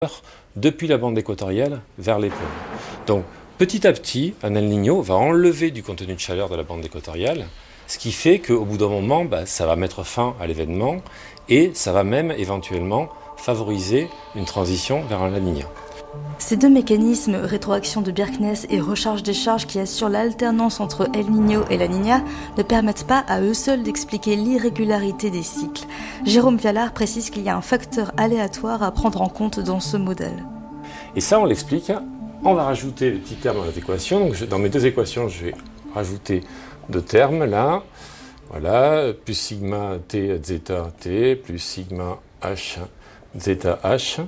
depuis la bande équatoriale vers les pôles. Donc, petit à petit, un El Niño va enlever du contenu de chaleur de la bande équatoriale, ce qui fait qu'au bout d'un moment, ça va mettre fin à l'événement et ça va même éventuellement favoriser une transition vers un La Niña. Ces deux mécanismes, rétroaction de Bjerknes et recharge des charges qui assurent l'alternance entre El Niño et La Niña, ne permettent pas à eux seuls d'expliquer l'irrégularité des cycles. Jérôme Vialard précise qu'il y a un facteur aléatoire à prendre en compte dans ce modèle. Et ça, on l'explique. On va rajouter le petit terme dans les équations. Donc, dans mes deux équations, je vais rajouter deux termes là. Voilà, plus sigma t zeta t, plus sigma h zeta h.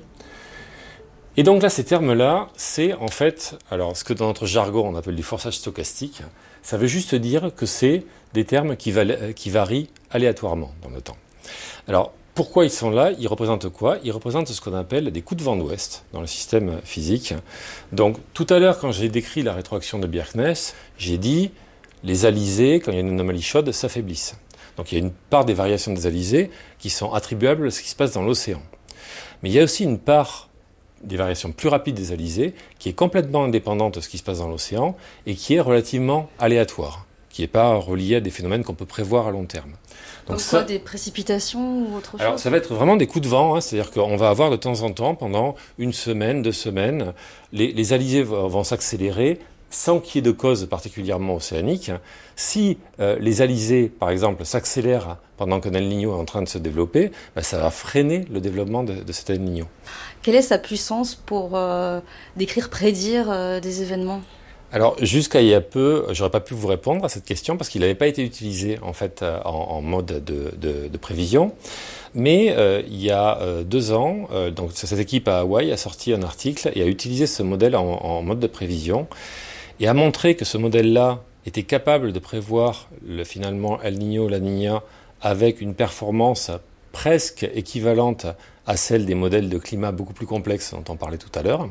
Et donc là, ces termes-là, c'est en fait, alors ce que dans notre jargon on appelle du forçage stochastique, ça veut juste dire que c'est des termes qui varient aléatoirement dans le temps. Alors, pourquoi ils sont là? Ils représentent quoi? Ils représentent ce qu'on appelle des coups de vent d'ouest dans le système physique. Donc, tout à l'heure, quand j'ai décrit la rétroaction de Bjerknes, j'ai dit les alizés, quand il y a une anomalie chaude, s'affaiblissent. Donc, il y a une part des variations des alizés qui sont attribuables à ce qui se passe dans l'océan. Mais il y a aussi une part des variations plus rapides des alizés, qui est complètement indépendante de ce qui se passe dans l'océan et qui est relativement aléatoire, qui n'est pas reliée à des phénomènes qu'on peut prévoir à long terme. Donc ça, des précipitations ou autre chose? Alors ça va être vraiment des coups de vent, c'est-à-dire qu'on va avoir de temps en temps, pendant une semaine, 2 semaines, les alizés vont s'accélérer sans qu'il y ait de cause particulièrement océanique. Si les alizés, par exemple, s'accélèrent pendant qu'un El Niño est en train de se développer, ça va freiner le développement de cet El Niño. Quelle est sa puissance pour décrire, prédire des événements? Alors, jusqu'à il y a peu, j'aurais pas pu vous répondre à cette question parce qu'il n'avait pas été utilisé en fait en mode de prévision. Mais il y a 2 ans, donc cette équipe à Hawaï a sorti un article et a utilisé ce modèle en mode de prévision et a montré que ce modèle-là était capable de prévoir finalement El Niño, La Niña avec une performance presque équivalente à celle des modèles de climat beaucoup plus complexes dont on parlait tout à l'heure.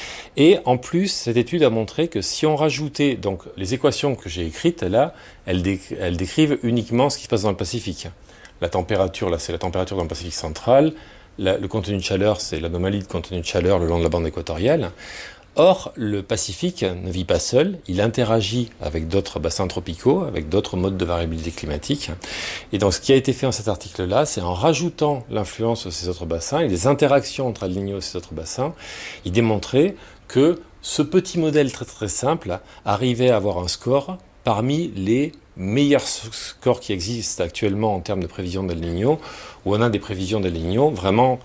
Et en plus, cette étude a montré que si on rajoutait, donc les équations que j'ai écrites là, elles décrivent uniquement ce qui se passe dans le Pacifique. La température, là, c'est la température dans le Pacifique central. Le contenu de chaleur, c'est l'anomalie de contenu de chaleur le long de la bande équatoriale. Or, le Pacifique ne vit pas seul, il interagit avec d'autres bassins tropicaux, avec d'autres modes de variabilité climatique. Et donc, ce qui a été fait dans cet article-là, c'est en rajoutant l'influence de ces autres bassins et les interactions entre El Niño et ces autres bassins, il démontrait que ce petit modèle très très simple arrivait à avoir un score parmi les meilleurs scores qui existent actuellement en termes de prévision d'El Niño, où on a des prévisions d'El Niño vraiment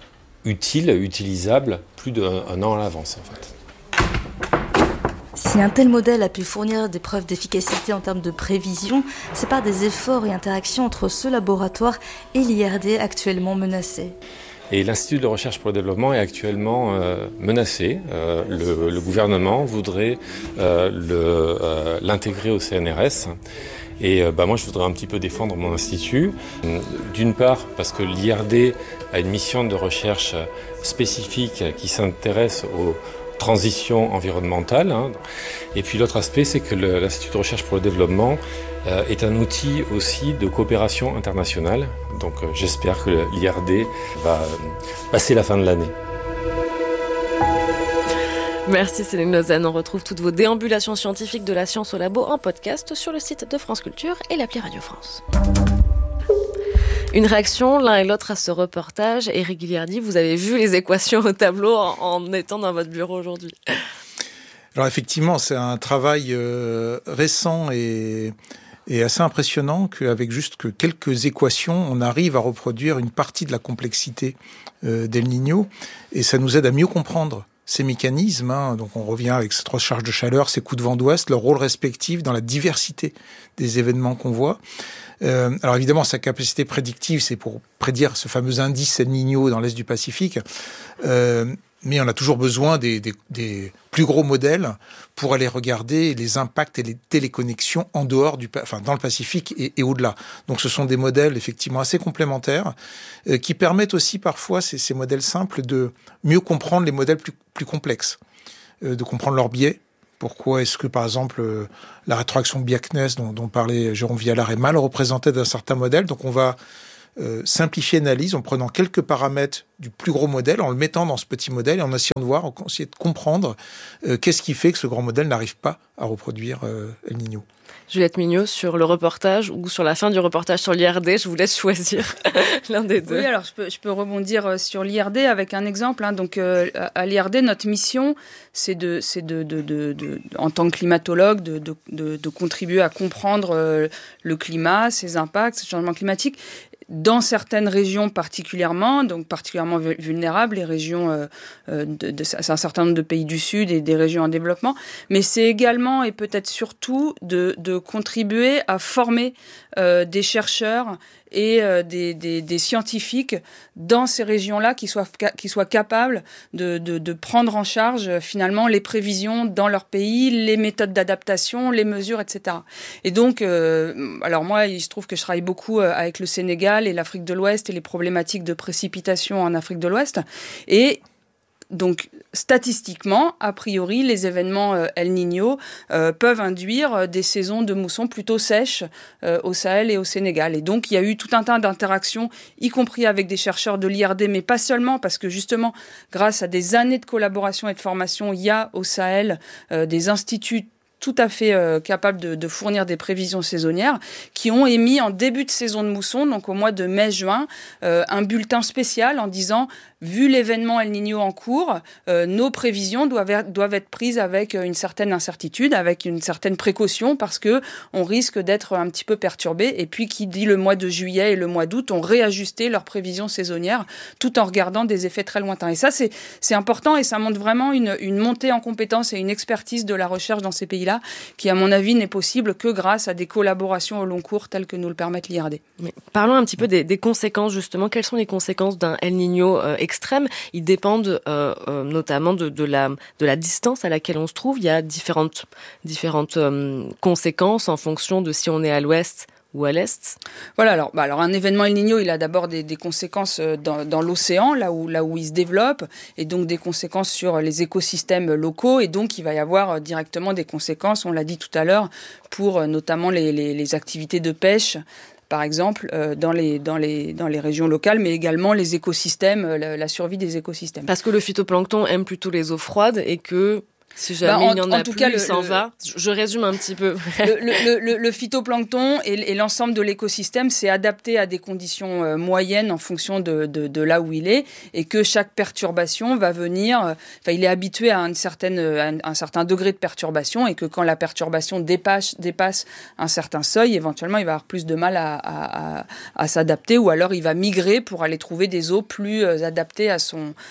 utilisables, plus d'un an à l'avance en fait. Si un tel modèle a pu fournir des preuves d'efficacité en termes de prévision, c'est par des efforts et interactions entre ce laboratoire et l'IRD actuellement menacé. Et l'Institut de recherche pour le développement est actuellement menacé. Le gouvernement voudrait l'intégrer au CNRS. Et moi, je voudrais un petit peu défendre mon institut. D'une part, parce que l'IRD a une mission de recherche spécifique qui s'intéresse aux transition environnementale. Et puis l'autre aspect, c'est que l'Institut de recherche pour le développement est un outil aussi de coopération internationale. Donc j'espère que l'IRD va passer la fin de l'année. Merci Céline Lausanne. On retrouve toutes vos déambulations scientifiques de la science au labo en podcast sur le site de France Culture et l'appli Radio France. Une réaction, l'un et l'autre, à ce reportage. Éric Guilliardi, vous avez vu les équations au tableau en étant dans votre bureau aujourd'hui. Alors effectivement, c'est un travail récent et assez impressionnant qu'avec juste quelques équations, on arrive à reproduire une partie de la complexité d'El Niño. Et ça nous aide à mieux comprendre ces mécanismes. Donc on revient avec cette recharge de chaleur, ces coups de vent d'ouest, leur rôle respectif dans la diversité des événements qu'on voit. Alors évidemment, sa capacité prédictive, c'est pour prédire ce fameux indice El Niño dans l'est du Pacifique. Mais on a toujours besoin des plus gros modèles pour aller regarder les impacts et les téléconnexions en dehors dans le Pacifique et au-delà. Donc ce sont des modèles effectivement assez complémentaires qui permettent aussi parfois, ces modèles simples, de mieux comprendre les modèles plus complexes, de comprendre leurs biais. Pourquoi est-ce que, par exemple, la rétroaction de Bjerknes, dont parlait Jérôme Vialard, est mal représentée dans certains modèles? Donc on va simplifier l'analyse en prenant quelques paramètres du plus gros modèle, en le mettant dans ce petit modèle et en essayant de voir, en essayant de comprendre qu'est-ce qui fait que ce grand modèle n'arrive pas à reproduire El Niño. Juliette Mignot, sur le reportage ou sur la fin du reportage sur l'IRD, je vous laisse choisir l'un des deux. Oui, alors je peux rebondir sur l'IRD avec un exemple. Donc à l'IRD, notre mission, c'est en tant que climatologue, de contribuer à comprendre le climat, ses impacts, ses changements climatiques. Dans certaines régions particulièrement vulnérables, les régions, c'est un certain nombre de pays du Sud et des régions en développement, mais c'est également et peut-être surtout de contribuer à former des chercheurs et des scientifiques dans ces régions-là qui soient capables de prendre en charge finalement les prévisions dans leur pays, les méthodes d'adaptation, les mesures, etc. Et donc, alors moi, il se trouve que je travaille beaucoup avec le Sénégal et l'Afrique de l'Ouest et les problématiques de précipitation en Afrique de l'Ouest. Et donc, statistiquement, a priori, les événements El Niño peuvent induire des saisons de mousson plutôt sèches au Sahel et au Sénégal. Et donc, il y a eu tout un tas d'interactions, y compris avec des chercheurs de l'IRD, mais pas seulement, parce que justement, grâce à des années de collaboration et de formation, il y a au Sahel des instituts tout à fait capables de fournir des prévisions saisonnières, qui ont émis en début de saison de mousson, donc au mois de mai-juin, un bulletin spécial en disant « Vu l'événement El Niño en cours, nos prévisions doivent être prises avec une certaine incertitude, avec une certaine précaution, parce que on risque d'être un petit peu perturbé. » Et puis, qui dit le mois de juillet et le mois d'août ont réajusté leurs prévisions saisonnières, tout en regardant des effets très lointains. Et ça, c'est important, et ça montre vraiment une montée en compétences et une expertise de la recherche dans ces pays-là, qui, à mon avis, n'est possible que grâce à des collaborations au long cours telles que nous le permettent l'IRD. Mais parlons un petit peu des conséquences, justement. Quelles sont les conséquences d'un El Niño extrême? Ils dépendent notamment de la distance à laquelle on se trouve. Il y a différentes conséquences en fonction de si on est à l'ouest ou à l'est. Voilà, alors un événement El Niño, il a d'abord des conséquences dans l'océan, là où il se développe, et donc des conséquences sur les écosystèmes locaux, et donc il va y avoir directement des conséquences, on l'a dit tout à l'heure, pour notamment les activités de pêche, par exemple, dans les régions locales, mais également les écosystèmes, la survie des écosystèmes. Parce que le phytoplancton aime plutôt les eaux froides et que si jamais il n'y en a plus, il s'en va. Je résume un petit peu. Le phytoplancton et l'ensemble de l'écosystème s'est adapté à des conditions moyennes en fonction de là où il est, et que chaque perturbation va venir. Il est habitué à un certain degré de perturbation, et que quand la perturbation dépasse un certain seuil, éventuellement, il va avoir plus de mal à s'adapter, ou alors il va migrer pour aller trouver des eaux plus adaptées à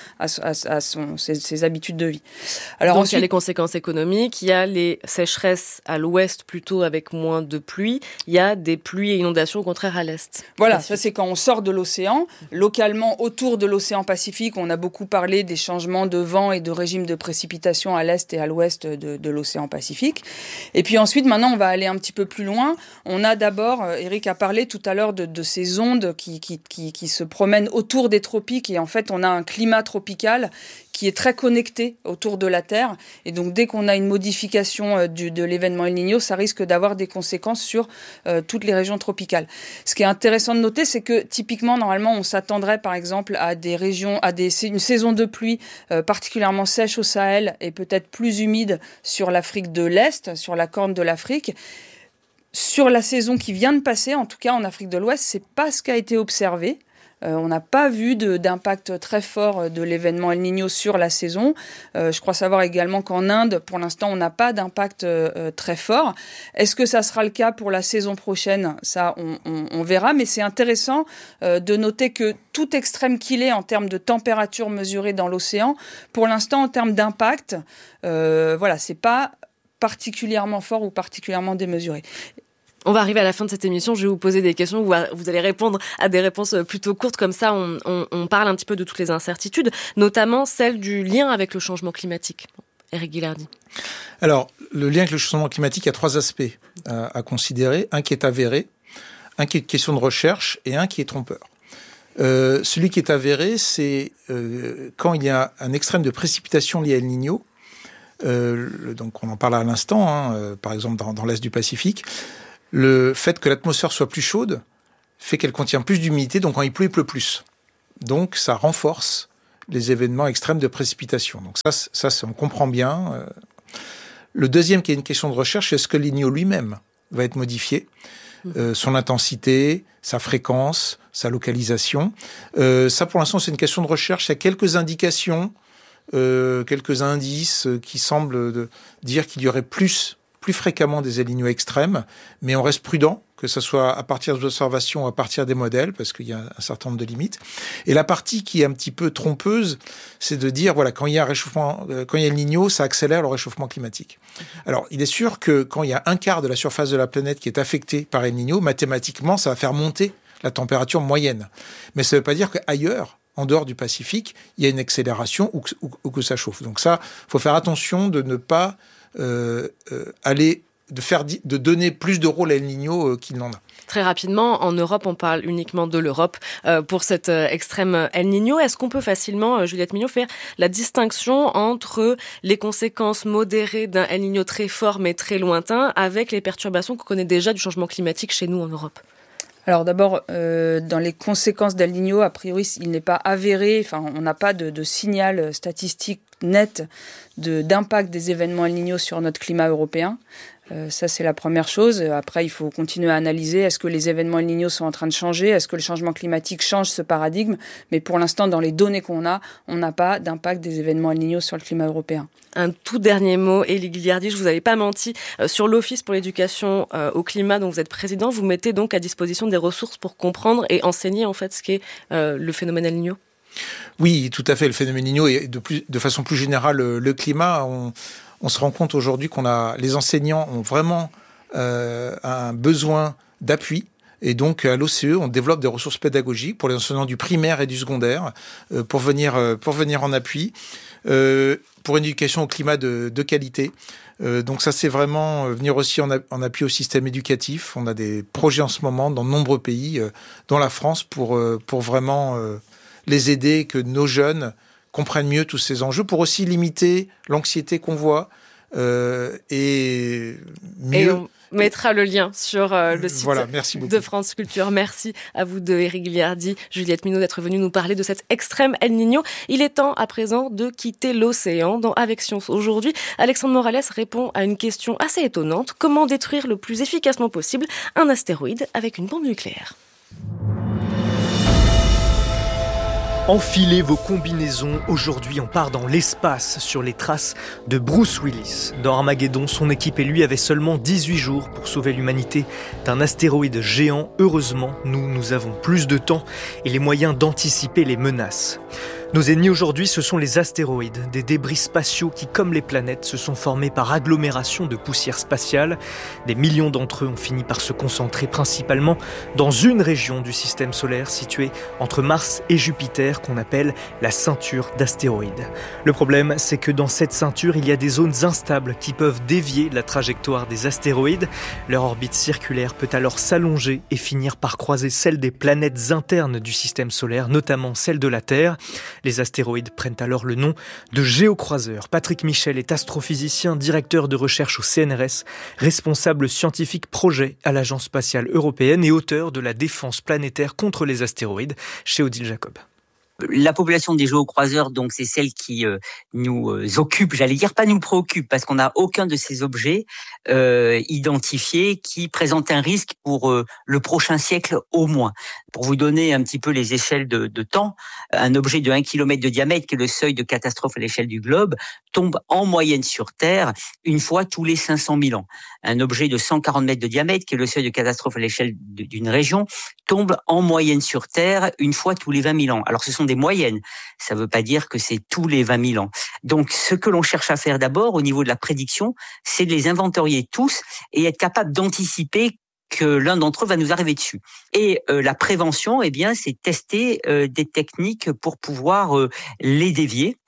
ses habitudes de vie. Alors donc, ensuite, conséquences économiques, il y a les sécheresses à l'ouest plutôt avec moins de pluie, il y a des pluies et inondations au contraire à l'est. Voilà, ça c'est quand on sort de l'océan. Localement, autour de l'océan Pacifique, on a beaucoup parlé des changements de vent et de régime de précipitation à l'est et à l'ouest de l'océan Pacifique. Et puis ensuite, maintenant, on va aller un petit peu plus loin. On a d'abord, Eric a parlé tout à l'heure de ces ondes qui se promènent autour des tropiques, et en fait, on a un climat tropical qui est très connecté autour de la Terre. Et donc, dès qu'on a une modification de l'événement El Niño, ça risque d'avoir des conséquences sur toutes les régions tropicales. Ce qui est intéressant de noter, c'est que typiquement, normalement, on s'attendrait par exemple à des régions, une saison de pluie particulièrement sèche au Sahel et peut-être plus humide sur l'Afrique de l'Est, sur la corne de l'Afrique. Sur la saison qui vient de passer, en tout cas en Afrique de l'Ouest, c'est pas ce qui a été observé. On n'a pas vu d'impact très fort de l'événement El Niño sur la saison. Je crois savoir également qu'en Inde, pour l'instant, on n'a pas d'impact très fort. Est-ce que ça sera le cas pour la saison prochaine ? Ça, on verra. Mais c'est intéressant de noter que tout extrême qu'il est en termes de température mesurée dans l'océan, pour l'instant, en termes d'impact, c'est pas particulièrement fort ou particulièrement démesuré. On va arriver à la fin de cette émission, je vais vous poser des questions, vous allez répondre à des réponses plutôt courtes, comme ça on parle un petit peu de toutes les incertitudes, notamment celle du lien avec le changement climatique. Éric Guillardy. Alors, le lien avec le changement climatique, il y a 3 aspects à considérer. Un qui est avéré, un qui est une question de recherche et un qui est trompeur. Celui qui est avéré, c'est quand il y a un extrême de précipitation lié à El Niño, donc on en parle à l'instant, par exemple dans l'est du Pacifique. Le fait que l'atmosphère soit plus chaude fait qu'elle contient plus d'humidité, donc quand il pleut plus. Donc ça renforce les événements extrêmes de précipitation. Donc ça on comprend bien. Le deuxième qui est une question de recherche, c'est est-ce que l'El Niño lui-même va être modifié, son intensité, sa fréquence, sa localisation. Ça, pour l'instant, c'est une question de recherche. Il y a quelques indications, quelques indices qui semblent dire qu'il y aurait plus fréquemment des El Niño extrêmes, mais on reste prudent, que ce soit à partir des observations ou à partir des modèles, parce qu'il y a un certain nombre de limites. Et la partie qui est un petit peu trompeuse, c'est de dire, voilà, quand il y a un réchauffement, quand il y a El Niño, ça accélère le réchauffement climatique. Alors, il est sûr que quand il y a un quart de la surface de la planète qui est affectée par El Niño, mathématiquement, ça va faire monter la température moyenne. Mais ça ne veut pas dire qu'ailleurs, en dehors du Pacifique, il y a une accélération ou que ça chauffe. Donc ça, il faut faire attention de ne pas de donner plus de rôle à El Niño qu'il n'en a. Très rapidement, en Europe, on parle uniquement de l'Europe pour cet extrême El Niño. Est-ce qu'on peut facilement, Juliette Mignot, faire la distinction entre les conséquences modérées d'un El Niño très fort mais très lointain avec les perturbations qu'on connaît déjà du changement climatique chez nous en Europe ? Alors d'abord, dans les conséquences d'El Niño, a priori, il n'est pas avéré, on n'a pas de signal statistique net d'impact des événements El Niño sur notre climat européen. Ça, c'est la première chose. Après, il faut continuer à analyser. Est-ce que les événements El Niño sont en train de changer ? Est-ce que le changement climatique change ce paradigme ? Mais pour l'instant, dans les données qu'on a, on n'a pas d'impact des événements El Niño sur le climat européen. Un tout dernier mot, Élie Ghigliardi, je vous avais pas menti, sur l'Office pour l'éducation au climat dont vous êtes président, vous mettez donc à disposition des ressources pour comprendre et enseigner en fait ce qu'est le phénomène El Niño ? Oui, tout à fait. Le phénomène El Niño et de façon plus générale le climat, on se rend compte aujourd'hui les enseignants ont vraiment un besoin d'appui. Et donc, à l'OCE, on développe des ressources pédagogiques pour les enseignants du primaire et du secondaire pour venir en appui, pour une éducation au climat de qualité. Donc ça, c'est vraiment venir aussi en appui au système éducatif. On a des projets en ce moment dans de nombreux pays, dont la France, pour vraiment les aider, que nos jeunes comprennent mieux tous ces enjeux, pour aussi limiter l'anxiété qu'on voit et mieux... Et on mettra le lien sur le site de France Culture. Merci à vous deux, Éric Ghigliardi, Juliette Mignot, d'être venus nous parler de cet extrême El Niño. Il est temps à présent de quitter l'océan. Dans Avec Science aujourd'hui, Alexandre Morales répond à une question assez étonnante. Comment détruire le plus efficacement possible un astéroïde avec une bombe nucléaire ? Enfilez vos combinaisons, aujourd'hui on part dans l'espace sur les traces de Bruce Willis. Dans Armageddon, son équipe et lui avaient seulement 18 jours pour sauver l'humanité d'un astéroïde géant. Heureusement, nous avons plus de temps et les moyens d'anticiper les menaces. Nos ennemis aujourd'hui, ce sont les astéroïdes, des débris spatiaux qui, comme les planètes, se sont formés par agglomération de poussière spatiale. Des millions d'entre eux ont fini par se concentrer principalement dans une région du système solaire située entre Mars et Jupiter qu'on appelle la ceinture d'astéroïdes. Le problème, c'est que dans cette ceinture, il y a des zones instables qui peuvent dévier la trajectoire des astéroïdes. Leur orbite circulaire peut alors s'allonger et finir par croiser celle des planètes internes du système solaire, notamment celle de la Terre. Les astéroïdes prennent alors le nom de géocroiseurs. Patrick Michel est astrophysicien, directeur de recherche au CNRS, responsable scientifique projet à l'Agence spatiale européenne et auteur de la défense planétaire contre les astéroïdes chez Odile Jacob. La population des géocroiseurs, donc, c'est celle qui nous occupe, j'allais dire, pas nous préoccupe, parce qu'on n'a aucun de ces objets identifiés qui présentent un risque pour le prochain siècle au moins. Pour vous donner un petit peu les échelles de temps, un objet de 1 km de diamètre, qui est le seuil de catastrophe à l'échelle du globe, tombe en moyenne sur Terre une fois tous les 500 000 ans. Un objet de 140 mètres de diamètre, qui est le seuil de catastrophe à l'échelle d'une région, tombe en moyenne sur Terre une fois tous les 20 000 ans. Alors ce sont des moyennes, ça ne veut pas dire que c'est tous les 20 000 ans. Donc ce que l'on cherche à faire d'abord au niveau de la prédiction, c'est de les inventorier tous et être capable d'anticiper que l'un d'entre eux va nous arriver dessus. Et la prévention, eh bien, c'est tester des techniques pour pouvoir les dévier.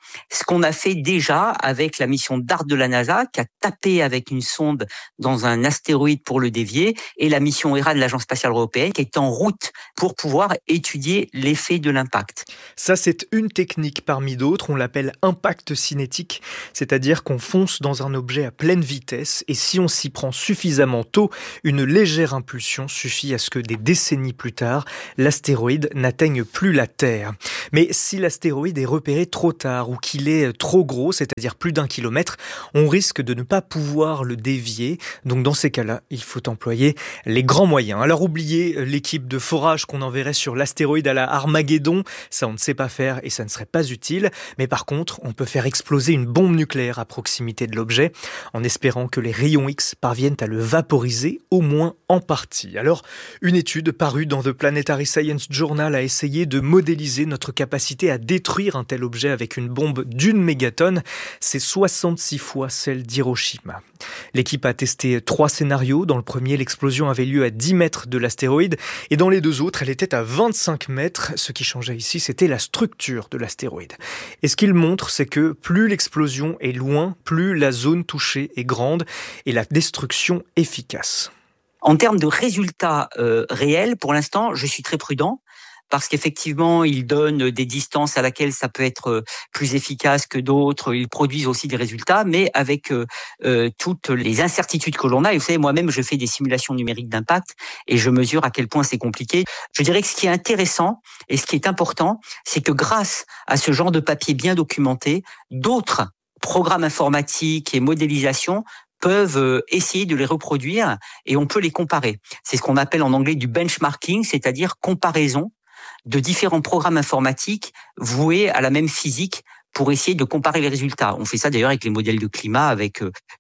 ce qu'on a fait déjà avec la mission DART de la NASA, qui a tapé avec une sonde dans un astéroïde pour le dévier, et la mission Hera de l'Agence spatiale européenne, qui est en route pour pouvoir étudier l'effet de l'impact. Ça, c'est une technique parmi d'autres, on l'appelle impact cinétique, c'est-à-dire qu'on fonce dans un objet à pleine vitesse, et si on s'y prend suffisamment tôt, une légère impulsion suffit à ce que des décennies plus tard, l'astéroïde n'atteigne plus la Terre. Mais si l'astéroïde est repéré trop tard ou qu'il est trop gros, c'est-à-dire plus d'1 kilomètre, on risque de ne pas pouvoir le dévier. Donc dans ces cas-là, il faut employer les grands moyens. Alors oubliez l'équipe de forage qu'on enverrait sur l'astéroïde à la Armageddon, ça on ne sait pas faire et ça ne serait pas utile. Mais par contre, on peut faire exploser une bombe nucléaire à proximité de l'objet, en espérant que les rayons X parviennent à le vaporiser, au moins en partie. Alors, une étude parue dans The Planetary Science Journal a essayé de modéliser notre capacité à détruire un tel objet avec une bombe d'1 mégatonne. C'est 66 fois celle d'Hiroshima. L'équipe a testé 3 scénarios. Dans le premier, l'explosion avait lieu à 10 mètres de l'astéroïde. Et dans les 2 autres, elle était à 25 mètres. Ce qui changeait ici, c'était la structure de l'astéroïde. Et ce qu'il montre, c'est que plus l'explosion est loin, plus la zone touchée est grande et la destruction efficace. En termes de résultats réels, pour l'instant, je suis très prudent. Parce qu'effectivement, ils donnent des distances à laquelle ça peut être plus efficace que d'autres. Ils produisent aussi des résultats, mais avec toutes les incertitudes que l'on a. Et vous savez, moi-même, je fais des simulations numériques d'impact et je mesure à quel point c'est compliqué. Je dirais que ce qui est intéressant et ce qui est important, c'est que grâce à ce genre de papier bien documenté, d'autres programmes informatiques et modélisation peuvent essayer de les reproduire et on peut les comparer. C'est ce qu'on appelle en anglais du benchmarking, c'est-à-dire comparaison de différents programmes informatiques voués à la même physique pour essayer de comparer les résultats. On fait ça d'ailleurs avec les modèles de climat, avec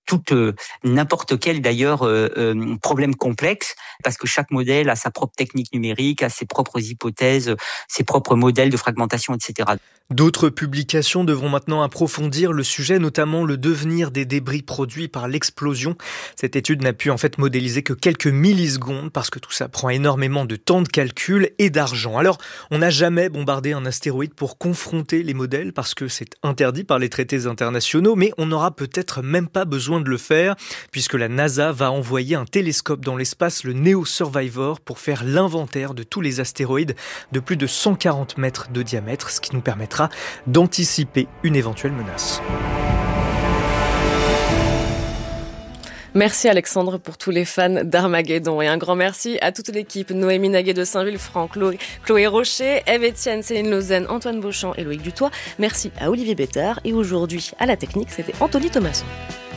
n'importe quel d'ailleurs problème complexe, parce que chaque modèle a sa propre technique numérique, a ses propres hypothèses, ses propres modèles de fragmentation, etc. D'autres publications devront maintenant approfondir le sujet, notamment le devenir des débris produits par l'explosion. Cette étude n'a pu en fait modéliser que quelques millisecondes parce que tout ça prend énormément de temps de calcul et d'argent. Alors, on n'a jamais bombardé un astéroïde pour confronter les modèles parce que c'est interdit par les traités internationaux, mais on n'aura peut-être même pas besoin de le faire puisque la NASA va envoyer un télescope dans l'espace, le Neo Survivor, pour faire l'inventaire de tous les astéroïdes de plus de 140 mètres de diamètre, ce qui nous permettra d'anticiper une éventuelle menace. Merci Alexandre pour tous les fans d'Armageddon et un grand merci à toute l'équipe, Noémie Naguet de Saint-Ville, Franck, Chloé Rocher, Eve Etienne, Céline Lausanne, Antoine Beauchamp et Loïc Dutoit. Merci à Olivier Bétard et aujourd'hui à la technique, c'était Anthony Thomasson.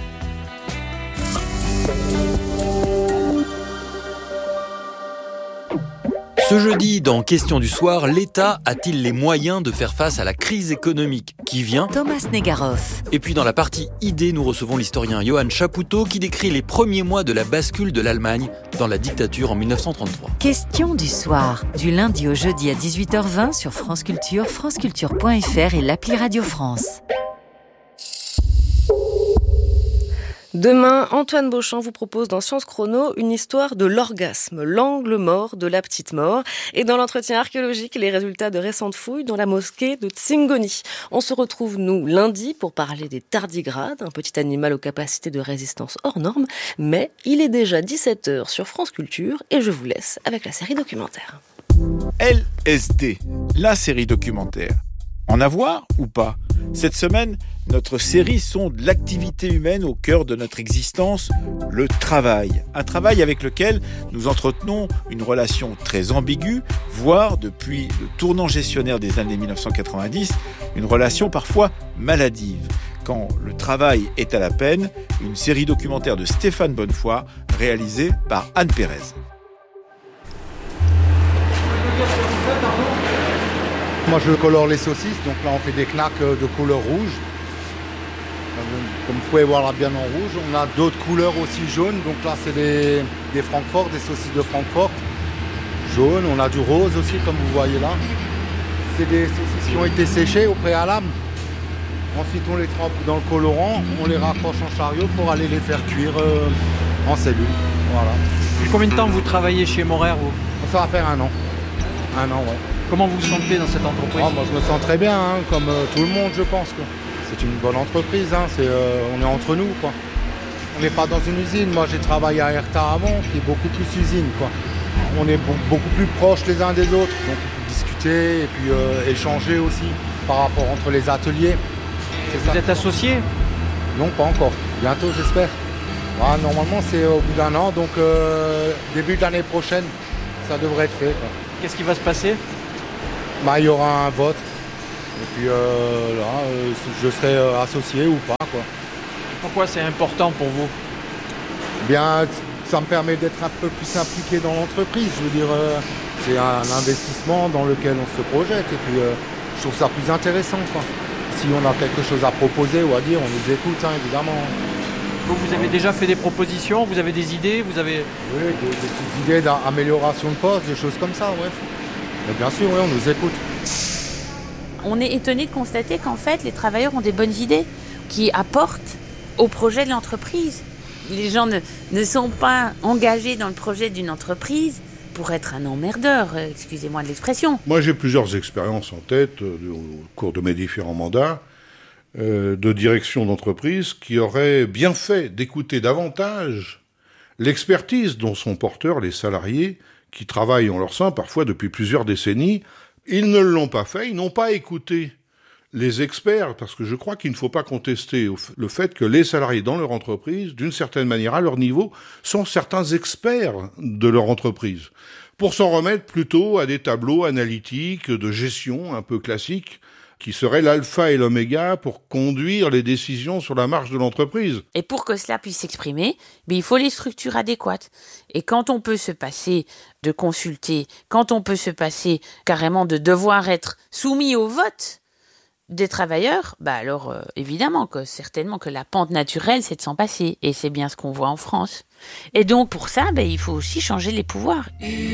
Ce jeudi, dans Question du soir, l'État a-t-il les moyens de faire face à la crise économique qui vient ? Thomas Negaroff. Et puis dans la partie idées, nous recevons l'historien Johann Chapoutot qui décrit les premiers mois de la bascule de l'Allemagne dans la dictature en 1933. Question du soir, du lundi au jeudi à 18h20 sur France Culture, franceculture.fr et l'appli Radio France. Demain, Antoine Beauchamp vous propose dans Science Chrono une histoire de l'orgasme, l'angle mort de la petite mort. Et dans l'entretien archéologique, les résultats de récentes fouilles dans la mosquée de Tsingoni. On se retrouve, nous, lundi pour parler des tardigrades, un petit animal aux capacités de résistance hors normes. Mais il est déjà 17h sur France Culture et je vous laisse avec la série documentaire. LSD, la série documentaire. En avoir ou pas ? Cette semaine, notre série sonde l'activité humaine au cœur de notre existence, le travail. Un travail avec lequel nous entretenons une relation très ambiguë, voire, depuis le tournant gestionnaire des années 1990, une relation parfois maladive. Quand le travail est à la peine, une série documentaire de Stéphane Bonnefoy, réalisée par Anne Pérez. Moi je colore les saucisses, donc là on fait des knacks de couleur rouge. Comme vous pouvez voir là bien en rouge. On a d'autres couleurs aussi jaunes, donc là c'est des Francfort, des saucisses de Francfort. Jaune, on a du rose aussi comme vous voyez là. C'est des saucisses qui ont été séchées au préalable. Ensuite on les trempe dans le colorant, on les raccroche en chariot pour aller les faire cuire en cellule. Voilà. Depuis combien de temps vous travaillez chez Morer vous ? Ça va faire 1 an. 1 an, ouais. Comment vous vous sentez dans cette entreprise ? Moi, je me sens très bien, hein, comme tout le monde, je pense. Quoi. C'est une bonne entreprise, hein, on est entre nous, quoi. On n'est pas dans une usine. Moi, j'ai travaillé à Herta avant, qui est beaucoup plus usine, quoi. On est beaucoup plus proches les uns des autres, donc on peut discuter et puis échanger aussi par rapport entre les ateliers. Vous êtes associé ? Non, pas encore. Bientôt, j'espère. Normalement, c'est au bout d'un an, donc début de l'année prochaine, ça devrait être fait. Quoi. Qu'est-ce qui va se passer ? Il y aura un vote. Et puis je serai associé ou pas, quoi. Pourquoi c'est important pour vous ? Bien, ça me permet d'être un peu plus impliqué dans l'entreprise. Je veux dire, c'est un investissement dans lequel on se projette. Et puis, je trouve ça plus intéressant, quoi. Si on a quelque chose à proposer ou à dire, on nous écoute, hein, évidemment. Vous avez déjà fait des propositions ? Vous avez des idées ? Oui, des petites idées d'amélioration de poste, des choses comme ça, ouais. Mais bien sûr, oui, on nous écoute. On est étonné de constater qu'en fait, les travailleurs ont des bonnes idées qui apportent au projet de l'entreprise. Les gens ne sont pas engagés dans le projet d'une entreprise pour être un emmerdeur, excusez-moi de l'expression. Moi, j'ai plusieurs expériences en tête au cours de mes différents mandats de direction d'entreprise qui auraient bien fait d'écouter davantage l'expertise dont sont porteurs les salariés qui travaillent en leur sein parfois depuis plusieurs décennies. Ils ne l'ont pas fait, ils n'ont pas écouté les experts, parce que je crois qu'il ne faut pas contester le fait que les salariés dans leur entreprise, d'une certaine manière, à leur niveau, sont certains experts de leur entreprise, pour s'en remettre plutôt à des tableaux analytiques de gestion un peu classiques, qui seraient l'alpha et l'oméga pour conduire les décisions sur la marche de l'entreprise. Et pour que cela puisse s'exprimer, il faut les structures adéquates. Et quand on peut se passer de consulter, quand on peut se passer carrément de devoir être soumis au vote des travailleurs, alors évidemment certainement que la pente naturelle c'est de s'en passer, et c'est bien ce qu'on voit en France. Et donc pour ça, il faut aussi changer les pouvoirs.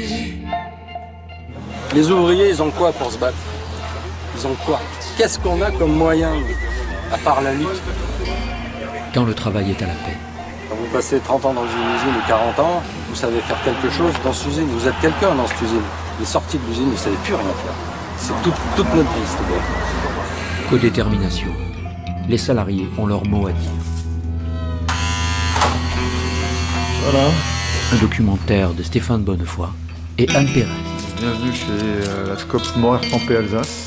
Les ouvriers, ils ont quoi pour se battre ? Ils ont quoi ? Qu'est-ce qu'on a comme moyen, à part la lutte ? Quand le travail est à la paix. Quand vous passez 30 ans dans une usine ou 40 ans, vous savez faire quelque chose dans cette usine, vous êtes quelqu'un dans cette usine. Les sorties de l'usine, vous ne savez plus rien faire. C'est toute notre vie, c'est bon. Codétermination. Les salariés ont leur mot à dire. Voilà. Un documentaire de Stéphane Bonnefoy et Anne Pérez. Bienvenue chez la SCOP Morer-Tampé Alsace.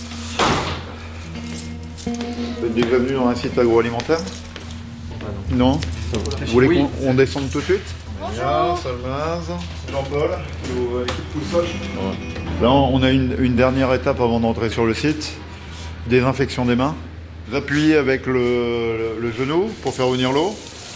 Vous êtes déjà venu dans un site agroalimentaire ? Non. Vous voulez qu'on descende tout de suite ? Bien, Salmaz, Jean-Paul, l'équipe Poussol. Là, on a une dernière étape avant d'entrer sur le site. Désinfection des mains. Vous appuyez avec le genou pour faire venir l'eau.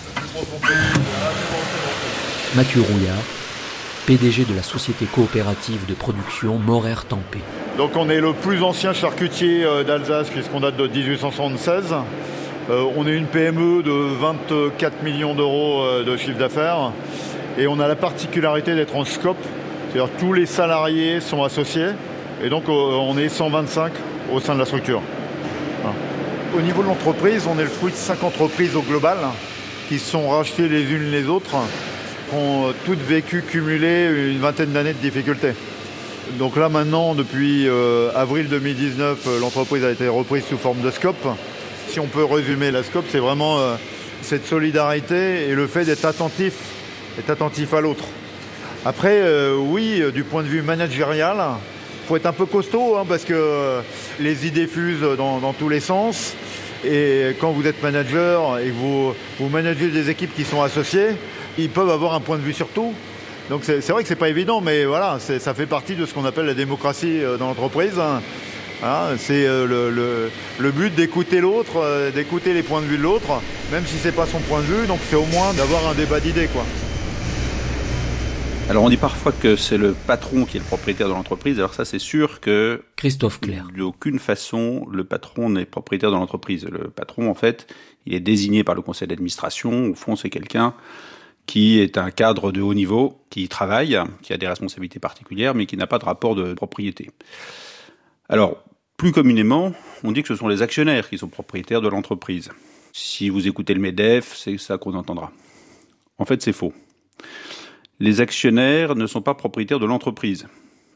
Mathieu Rouillard, PDG de la société coopérative de production Morer-Tampé. Donc on est le plus ancien charcutier d'Alsace puisqu'on date de 1876. On est une PME de 24 millions d'euros de chiffre d'affaires et on a la particularité d'être en SCOP, c'est-à-dire tous les salariés sont associés et donc on est 125 au sein de la structure. Voilà. Au niveau de l'entreprise, on est le fruit de 5 entreprises au global qui se sont rachetées les unes les autres, qui ont toutes vécu cumuler une vingtaine d'années de difficultés. Donc là maintenant, depuis avril 2019, l'entreprise a été reprise sous forme de SCOP. Si on peut résumer la SCOP, c'est vraiment cette solidarité et le fait d'être attentif à l'autre. Après, oui, du point de vue managérial, il faut être un peu costaud parce que les idées fusent dans tous les sens. Et quand vous êtes manager et que vous managez des équipes qui sont associées, ils peuvent avoir un point de vue sur tout. Donc c'est vrai que c'est pas évident, mais voilà, ça fait partie de ce qu'on appelle la démocratie dans l'entreprise. Hein, c'est le but d'écouter l'autre, d'écouter les points de vue de l'autre, même si c'est pas son point de vue, donc c'est au moins d'avoir un débat d'idées, quoi. Alors on dit parfois que c'est le patron qui est le propriétaire de l'entreprise, alors ça c'est sûr que... Christophe Clair. D'aucune façon le patron n'est propriétaire de l'entreprise. Le patron en fait, il est désigné par le conseil d'administration, au fond c'est quelqu'un qui est un cadre de haut niveau, qui travaille, qui a des responsabilités particulières, mais qui n'a pas de rapport de propriété. Alors, plus communément, on dit que ce sont les actionnaires qui sont propriétaires de l'entreprise. Si vous écoutez le MEDEF, c'est ça qu'on entendra. En fait, c'est faux. Les actionnaires ne sont pas propriétaires de l'entreprise,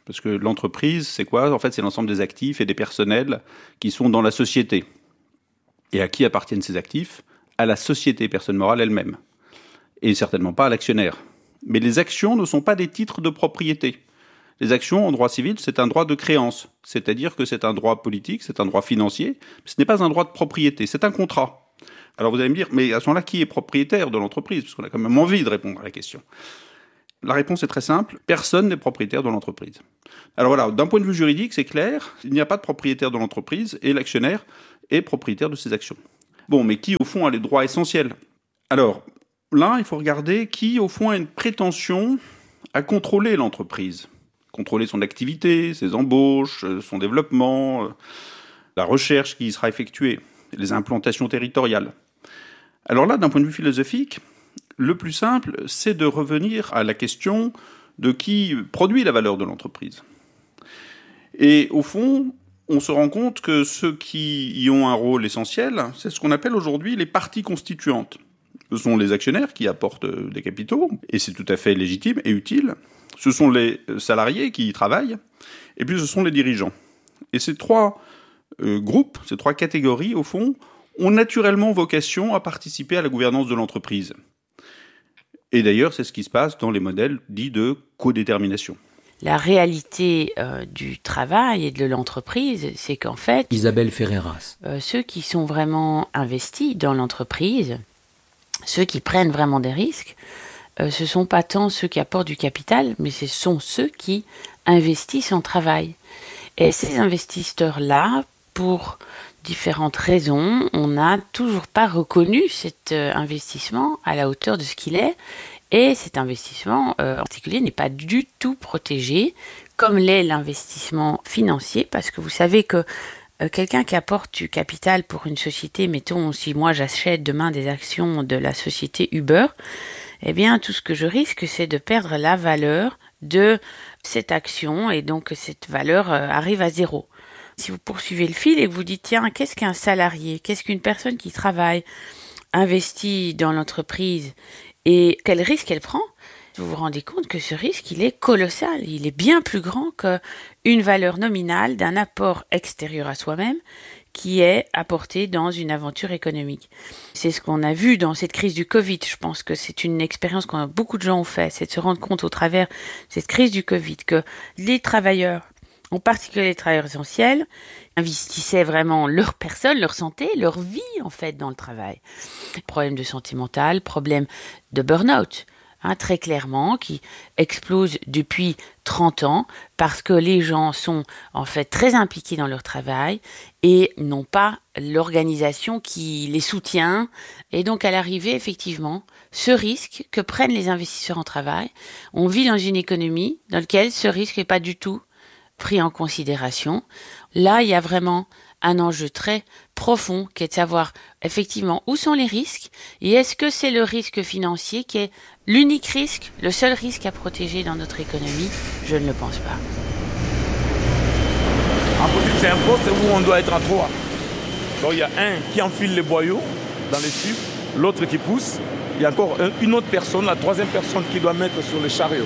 Parce que l'entreprise, c'est quoi ? En fait, c'est l'ensemble des actifs et des personnels qui sont dans la société. Et à qui appartiennent ces actifs ? À la société, personne morale elle-même. Et certainement pas à l'actionnaire. Mais les actions ne sont pas des titres de propriété. Les actions en droit civil, c'est un droit de créance. C'est-à-dire que c'est un droit politique, c'est un droit financier. Ce n'est pas un droit de propriété, c'est un contrat. Alors vous allez me dire, mais à ce moment-là, qui est propriétaire de l'entreprise ? Parce qu'on a quand même envie de répondre à la question. La réponse est très simple, personne n'est propriétaire de l'entreprise. Alors voilà, d'un point de vue juridique, c'est clair, il n'y a pas de propriétaire de l'entreprise et l'actionnaire est propriétaire de ses actions. Bon, mais qui au fond a les droits essentiels ? Alors là, il faut regarder qui au fond a une prétention à contrôler l'entreprise. Contrôler son activité, ses embauches, son développement, la recherche qui y sera effectuée, les implantations territoriales. Alors là, d'un point de vue philosophique, le plus simple, c'est de revenir à la question de qui produit la valeur de l'entreprise. Et au fond, on se rend compte que ceux qui y ont un rôle essentiel, c'est ce qu'on appelle aujourd'hui les parties constituantes. Ce sont les actionnaires qui apportent des capitaux, et c'est tout à fait légitime et utile. Ce sont les salariés qui y travaillent, et puis ce sont les dirigeants. Et ces trois groupes, ces trois catégories, au fond, ont naturellement vocation à participer à la gouvernance de l'entreprise. Et d'ailleurs, c'est ce qui se passe dans les modèles dits de codétermination. La réalité du travail et de l'entreprise, c'est qu'en fait... Isabelle Ferreras. Ceux qui sont vraiment investis dans l'entreprise, ceux qui prennent vraiment des risques, ce ne sont pas tant ceux qui apportent du capital, mais ce sont ceux qui investissent en travail. Et ces investisseurs-là, pour différentes raisons, on n'a toujours pas reconnu cet investissement à la hauteur de ce qu'il est. Et cet investissement en particulier n'est pas du tout protégé, comme l'est l'investissement financier, parce que vous savez que quelqu'un qui apporte du capital pour une société, mettons si moi j'achète demain des actions de la société Uber, eh bien tout ce que je risque c'est de perdre la valeur de cette action et donc cette valeur arrive à zéro. Si vous poursuivez le fil et que vous dites tiens, qu'est-ce qu'un salarié, qu'est-ce qu'une personne qui travaille, investit dans l'entreprise et quel risque elle prend, vous vous rendez compte que ce risque, il est colossal. Il est bien plus grand qu'une valeur nominale d'un apport extérieur à soi-même qui est apporté dans une aventure économique. C'est ce qu'on a vu dans cette crise du Covid. Je pense que c'est une expérience que beaucoup de gens ont fait, c'est de se rendre compte au travers de cette crise du Covid que les travailleurs, en particulier les travailleurs essentiels, investissaient vraiment leur personne, leur santé, leur vie en fait dans le travail. Problème de santé mentale, problème de burn-out, très clairement, qui explose depuis 30 ans parce que les gens sont en fait très impliqués dans leur travail et n'ont pas l'organisation qui les soutient. Et donc à l'arrivée, effectivement, ce risque que prennent les investisseurs en travail, on vit dans une économie dans laquelle ce risque n'est pas du tout pris en considération. Là, il y a vraiment un enjeu très profond qui est de savoir effectivement où sont les risques et est-ce que c'est le risque financier qui est l'unique risque, le seul risque à protéger dans notre économie ? Je ne le pense pas. En politique, c'est un poste où on doit être en trois. Donc il y a un qui enfile les boyaux dans les tubes, l'autre qui pousse, il y a encore une autre personne, la troisième personne qui doit mettre sur le chariot.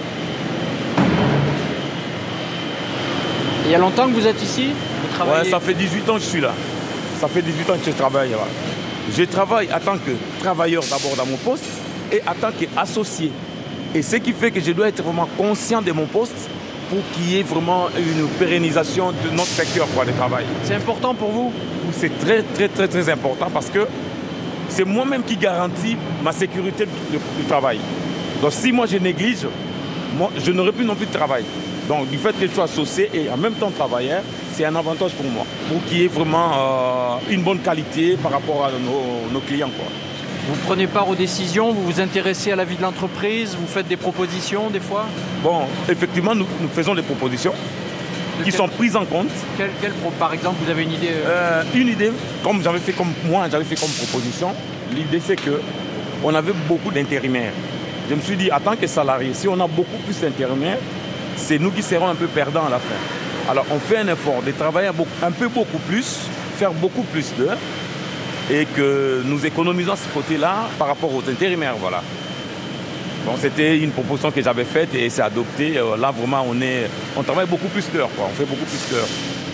Il y a longtemps que vous êtes ici ? Vous travaillez... Ouais, ça fait 18 ans que je suis là. Ça fait 18 ans que je travaille là. Je travaille en tant que travailleur d'abord dans mon poste et en tant qu'associé. Et ce qui fait que je dois être vraiment conscient de mon poste pour qu'il y ait vraiment une pérennisation de notre secteur de travail. C'est important pour vous ? C'est très, très, très, très important parce que c'est moi-même qui garantis ma sécurité du travail. Donc si moi je néglige, je n'aurai plus non plus de travail. Donc du fait que je sois associé et en même temps travailleur, c'est un avantage pour moi, pour qu'il y ait vraiment une bonne qualité par rapport à nos clients. Vous prenez part aux décisions, vous vous intéressez à la vie de l'entreprise, vous faites des propositions des fois ? Bon, effectivement, nous faisons des propositions qui sont prises en compte. Par exemple, vous avez une idée Une idée, comme j'avais fait comme proposition, l'idée c'est qu'on avait beaucoup d'intérimaires. Je me suis dit, en tant que salarié, si on a beaucoup plus d'intérimaires, c'est nous qui serons un peu perdants à la fin. Alors on fait un effort de travailler beaucoup plus, faire beaucoup plus d'heures et que nous économisons ce côté-là par rapport aux intérimaires. Voilà. Bon, c'était une proposition que j'avais faite et c'est adopté. Là, vraiment, on travaille beaucoup plus d'heures, quoi. On fait beaucoup plus d'heures.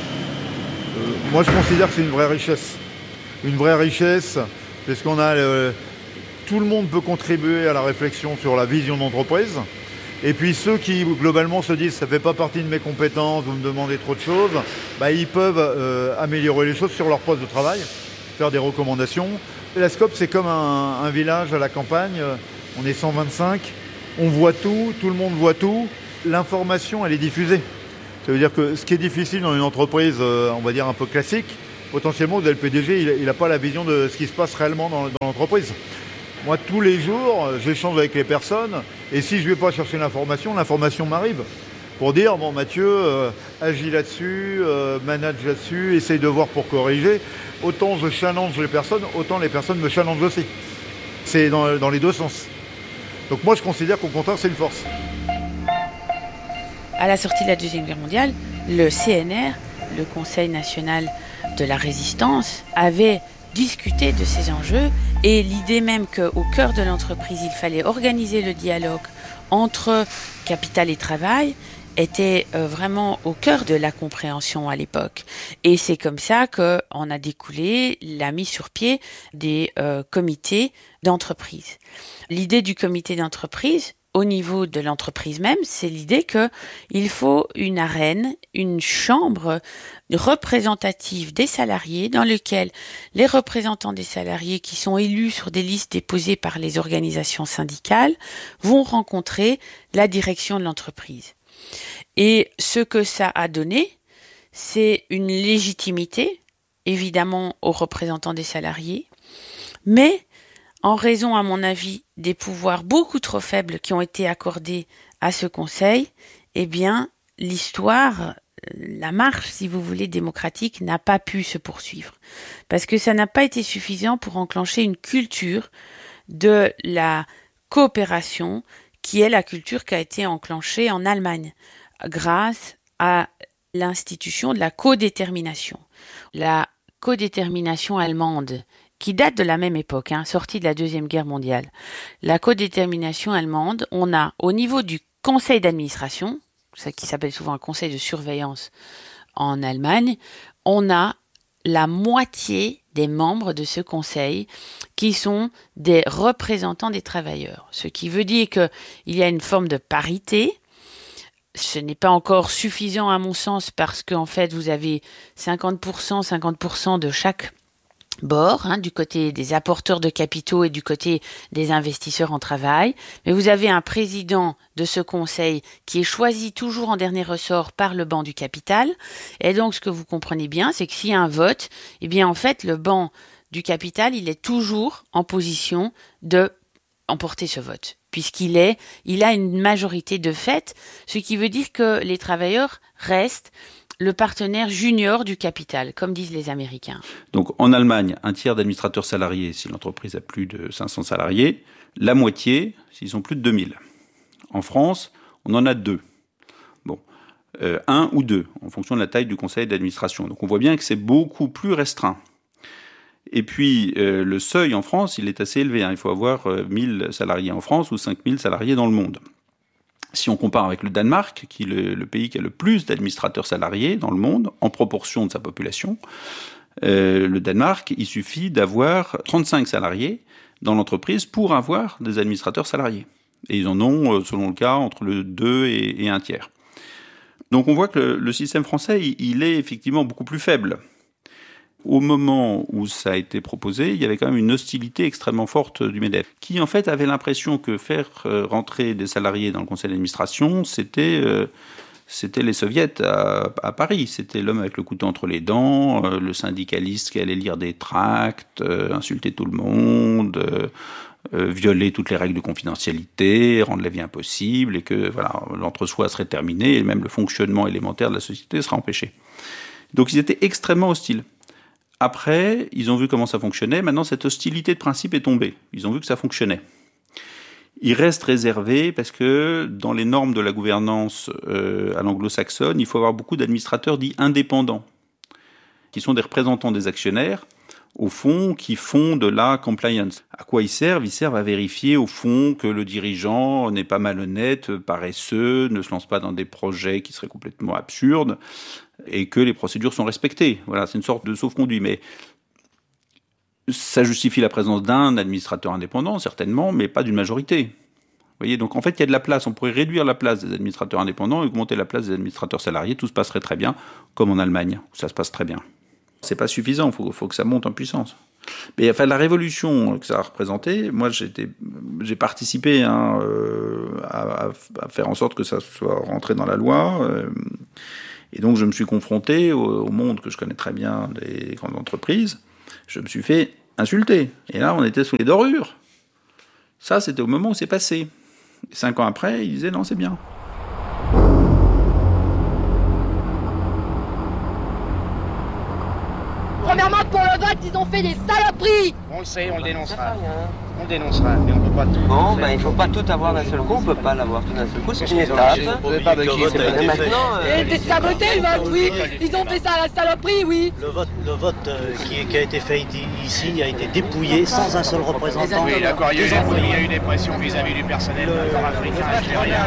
Moi, je considère que c'est une vraie richesse. Une vraie richesse, parce qu'on a... tout le monde peut contribuer à la réflexion sur la vision d'entreprise. Et puis ceux qui, globalement, se disent « ça ne fait pas partie de mes compétences, vous me demandez trop de choses », ils peuvent améliorer les choses sur leur poste de travail, faire des recommandations. Et la SCOP, c'est comme un village à la campagne. On est 125, on voit tout le monde voit tout. L'information, elle est diffusée. Ça veut dire que ce qui est difficile dans une entreprise, on va dire un peu classique, potentiellement, vous avez le PDG, il n'a pas la vision de ce qui se passe réellement dans l'entreprise. Moi, tous les jours, j'échange avec les personnes et si je ne vais pas chercher l'information m'arrive pour dire, bon, Mathieu, agis là-dessus, manage là-dessus, essaye de voir pour corriger. Autant je challenge les personnes, autant les personnes me challengent aussi. C'est dans les deux sens. Donc moi, je considère qu'au contraire, c'est une force. À la sortie de la Deuxième Guerre mondiale, le CNR, le Conseil national de la résistance, avait discuté de ces enjeux et l'idée même qu'au cœur de l'entreprise, il fallait organiser le dialogue entre capital et travail était vraiment au cœur de la compréhension à l'époque. Et c'est comme ça qu'on a découlé la mise sur pied des comités d'entreprise. L'idée du comité d'entreprise, au niveau de l'entreprise même, c'est l'idée qu'il faut une arène, une chambre représentative des salariés dans laquelle les représentants des salariés qui sont élus sur des listes déposées par les organisations syndicales vont rencontrer la direction de l'entreprise. Et ce que ça a donné, c'est une légitimité, évidemment, aux représentants des salariés, mais en raison, à mon avis, des pouvoirs beaucoup trop faibles qui ont été accordés à ce Conseil, eh bien, l'histoire, la marche, si vous voulez, démocratique n'a pas pu se poursuivre. Parce que ça n'a pas été suffisant pour enclencher une culture de la coopération qui est la culture qui a été enclenchée en Allemagne grâce à l'institution de la codétermination. La codétermination allemande, qui date de la même époque, sortie de la Deuxième Guerre mondiale. La codétermination allemande, on a au niveau du conseil d'administration, ce qui s'appelle souvent un conseil de surveillance en Allemagne, on a la moitié des membres de ce conseil qui sont des représentants des travailleurs. Ce qui veut dire qu'il y a une forme de parité. Ce n'est pas encore suffisant à mon sens parce qu'en fait vous avez 50% de chaque bord, du côté des apporteurs de capitaux et du côté des investisseurs en travail. Mais vous avez un président de ce conseil qui est choisi toujours en dernier ressort par le banc du capital. Et donc, ce que vous comprenez bien, c'est que s'il y a un vote, eh bien, en fait, le banc du capital, il est toujours en position de emporter ce vote, puisqu'il a une majorité de fait, ce qui veut dire que les travailleurs restent le partenaire junior du capital, comme disent les Américains. Donc en Allemagne, un tiers d'administrateurs salariés si l'entreprise a plus de 500 salariés, la moitié s'ils ont plus de 2000. En France, on en a 2. Bon, 1 ou 2, en fonction de la taille du conseil d'administration. Donc on voit bien que c'est beaucoup plus restreint. Et puis le seuil en France, il est assez élevé. Il faut avoir 1000 salariés en France ou 5000 salariés dans le monde. Si on compare avec le Danemark, qui est le pays qui a le plus d'administrateurs salariés dans le monde, en proportion de sa population, le Danemark, il suffit d'avoir 35 salariés dans l'entreprise pour avoir des administrateurs salariés. Et ils en ont, selon le cas, entre le 2 et un tiers. Donc on voit que le système français, il est effectivement beaucoup plus faible. Au moment où ça a été proposé, il y avait quand même une hostilité extrêmement forte du MEDEF, qui en fait avait l'impression que faire rentrer des salariés dans le conseil d'administration, c'était les soviets à Paris. C'était l'homme avec le couteau entre les dents, le syndicaliste qui allait lire des tracts, insulter tout le monde, violer toutes les règles de confidentialité, rendre la vie impossible, et que voilà, l'entre-soi serait terminé, et même le fonctionnement élémentaire de la société serait empêché. Donc ils étaient extrêmement hostiles. Après, ils ont vu comment ça fonctionnait. Maintenant, cette hostilité de principe est tombée. Ils ont vu que ça fonctionnait. Ils restent réservés parce que dans les normes de la gouvernance à l'anglo-saxonne, il faut avoir beaucoup d'administrateurs dits indépendants, qui sont des représentants des actionnaires, au fond, qui font de la compliance. À quoi ils servent ? Ils servent à vérifier, au fond, que le dirigeant n'est pas malhonnête, paresseux, ne se lance pas dans des projets qui seraient complètement absurdes, et que les procédures sont respectées. Voilà, c'est une sorte de sauf-conduit. Mais ça justifie la présence d'un administrateur indépendant, certainement, mais pas d'une majorité. Vous voyez, donc en fait, il y a de la place. On pourrait réduire la place des administrateurs indépendants et augmenter la place des administrateurs salariés. Tout se passerait très bien, comme en Allemagne, où ça se passe très bien. C'est pas suffisant, faut que ça monte en puissance. Mais enfin, la révolution que ça a représenté, moi j'ai participé à faire en sorte que ça soit rentré dans la loi. Et donc je me suis confronté au monde que je connais très bien des grandes entreprises. Je me suis fait insulter. Et là, on était sous les dorures. Ça, c'était au moment où c'est passé. Et 5 ans après, ils disaient non, c'est bien. Premièrement, pour le vote, ils ont fait des saloperies. On le sait, on le dénoncera. On le dénoncera, mais on peut pas tout. Bon, ben il faut pas tout avoir d'un seul coup, on peut pas l'avoir tout d'un seul coup, c'est une étape. Et saboté le vote, oui. Ils ont fait ça à la saloperie, oui. Le vote qui a été fait ici a été dépouillé sans un seul représentant. Oui, d'accord, il y a eu des pressions vis-à-vis du personnel nord-africain, algérien.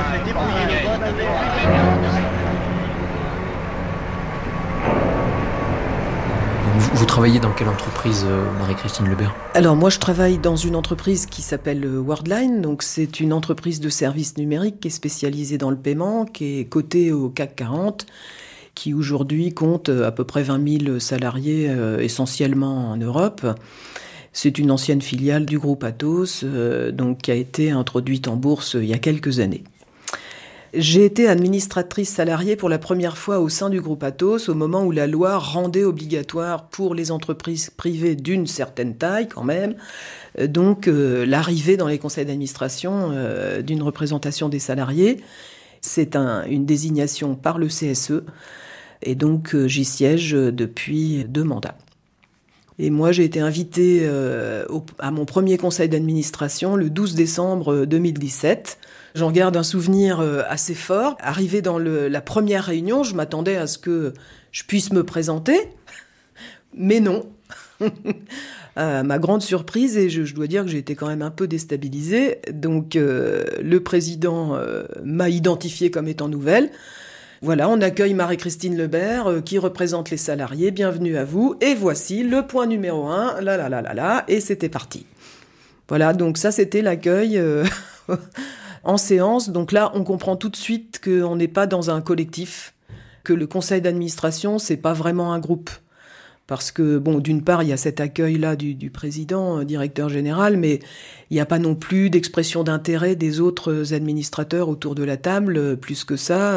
Vous travaillez dans quelle entreprise, Marie-Christine Lebert ? Alors moi je travaille dans une entreprise qui s'appelle Worldline, donc c'est une entreprise de services numériques qui est spécialisée dans le paiement, qui est cotée au CAC 40, qui aujourd'hui compte à peu près 20 000 salariés essentiellement en Europe. C'est une ancienne filiale du groupe Atos, donc qui a été introduite en bourse il y a quelques années. J'ai été administratrice salariée pour la première fois au sein du groupe Atos au moment où la loi rendait obligatoire pour les entreprises privées d'une certaine taille quand même, donc l'arrivée dans les conseils d'administration d'une représentation des salariés. C'est une désignation par le CSE et donc j'y siège depuis 2 mandats. Et moi, j'ai été invitée à mon premier conseil d'administration le 12 décembre 2017. J'en garde un souvenir assez fort. Arrivé dans la première réunion, je m'attendais à ce que je puisse me présenter, mais non. Ma grande surprise, et je dois dire que j'ai été quand même un peu déstabilisée, donc le président m'a identifiée comme étant nouvelle. Voilà, on accueille Marie-Christine Lebert qui représente les salariés, bienvenue à vous, et voici le point numéro 1, et c'était parti. Voilà, donc ça c'était l'accueil en séance. Donc là, on comprend tout de suite qu'on n'est pas dans un collectif, que le conseil d'administration, c'est pas vraiment un groupe. Parce que, bon, d'une part, il y a cet accueil-là du président, directeur général, mais il n'y a pas non plus d'expression d'intérêt des autres administrateurs autour de la table, plus que ça.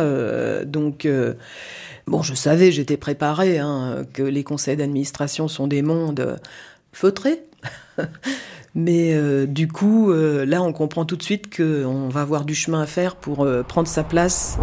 Bon, je savais, j'étais préparée, que les conseils d'administration sont des mondes feutrés. Mais du coup, là, on comprend tout de suite qu'on va avoir du chemin à faire pour prendre sa place.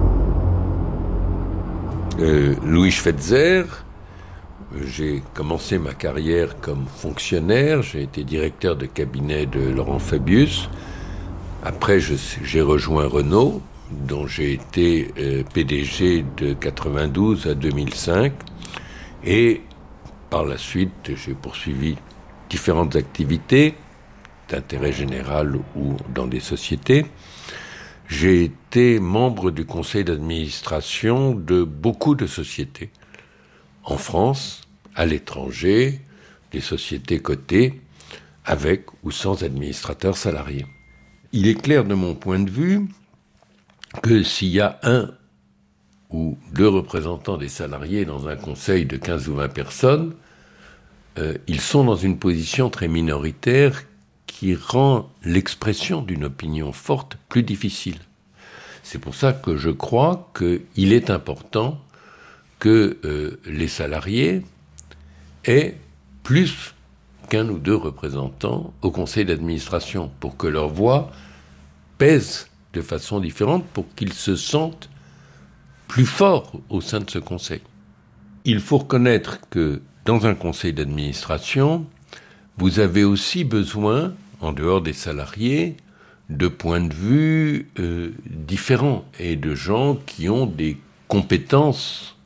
Louis Schweitzer. J'ai commencé ma carrière comme fonctionnaire, j'ai été directeur de cabinet de Laurent Fabius. Après, j'ai rejoint Renault, dont j'ai été PDG de 92 à 2005. Et par la suite, j'ai poursuivi différentes activités d'intérêt général ou dans des sociétés. J'ai été membre du conseil d'administration de beaucoup de sociétés. En France, à l'étranger, des sociétés cotées, avec ou sans administrateurs salariés. Il est clair de mon point de vue que s'il y a 1 ou 2 représentants des salariés dans un conseil de 15 ou 20 personnes, ils sont dans une position très minoritaire qui rend l'expression d'une opinion forte plus difficile. C'est pour ça que je crois qu'il est important que les salariés aient plus qu'1 ou 2 représentants au conseil d'administration pour que leur voix pèse de façon différente, pour qu'ils se sentent plus forts au sein de ce conseil. Il faut reconnaître que dans un conseil d'administration, vous avez aussi besoin, en dehors des salariés, de points de vue différents et de gens qui ont des compétences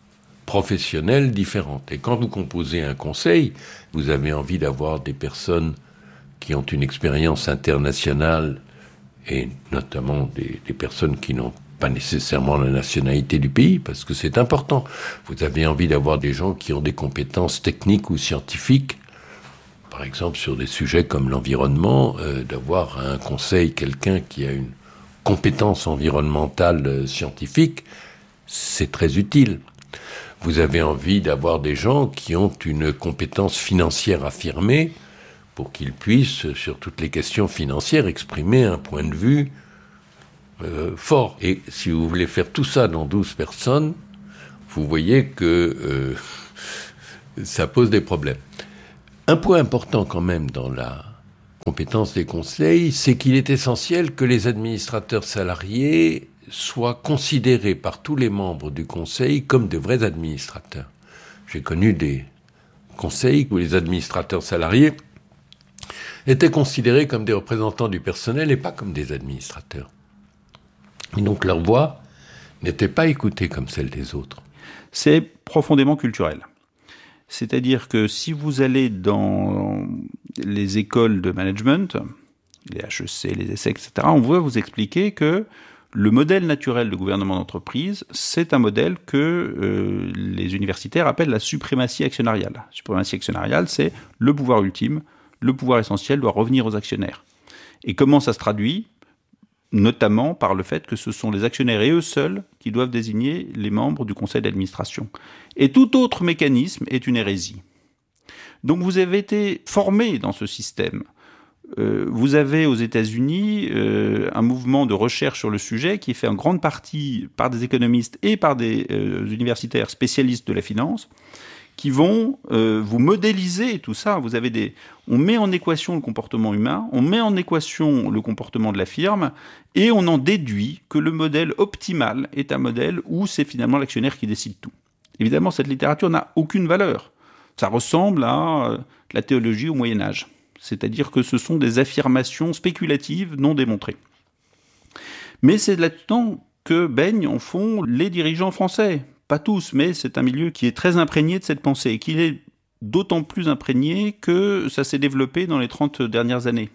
professionnelles différentes. Et quand vous composez un conseil, vous avez envie d'avoir des personnes qui ont une expérience internationale et notamment des personnes qui n'ont pas nécessairement la nationalité du pays, parce que c'est important. Vous avez envie d'avoir des gens qui ont des compétences techniques ou scientifiques, par exemple sur des sujets comme l'environnement, d'avoir un conseil quelqu'un qui a une compétence environnementale scientifique, c'est très utile. Vous avez envie d'avoir des gens qui ont une compétence financière affirmée pour qu'ils puissent, sur toutes les questions financières, exprimer un point de vue fort. Et si vous voulez faire tout ça dans 12 personnes, vous voyez que ça pose des problèmes. Un point important quand même dans la compétence des conseils, c'est qu'il est essentiel que les administrateurs salariés soient considérés par tous les membres du conseil comme de vrais administrateurs. J'ai connu des conseils où les administrateurs salariés étaient considérés comme des représentants du personnel et pas comme des administrateurs. Et donc leur voix n'était pas écoutée comme celle des autres. C'est profondément culturel. C'est-à-dire que si vous allez dans les écoles de management, les HEC, les ESSEC, etc., on va vous expliquer que le modèle naturel de gouvernement d'entreprise, c'est un modèle que les universitaires appellent la suprématie actionnariale. La suprématie actionnariale, c'est le pouvoir ultime, le pouvoir essentiel doit revenir aux actionnaires. Et comment ça se traduit ? Notamment par le fait que ce sont les actionnaires et eux seuls qui doivent désigner les membres du conseil d'administration. Et tout autre mécanisme est une hérésie. Donc vous avez été formé dans ce système. Vous avez aux États-Unis un mouvement de recherche sur le sujet qui est fait en grande partie par des économistes et par des universitaires spécialistes de la finance, qui vont vous modéliser tout ça. On met en équation le comportement humain, on met en équation le comportement de la firme, et on en déduit que le modèle optimal est un modèle où c'est finalement l'actionnaire qui décide tout. Évidemment, cette littérature n'a aucune valeur. Ça ressemble à la théologie au Moyen-Âge. C'est-à-dire que ce sont des affirmations spéculatives non démontrées. Mais c'est là-dedans que baignent en fond les dirigeants français. Pas tous, mais c'est un milieu qui est très imprégné de cette pensée, et qui est d'autant plus imprégné que ça s'est développé dans les 30 dernières années.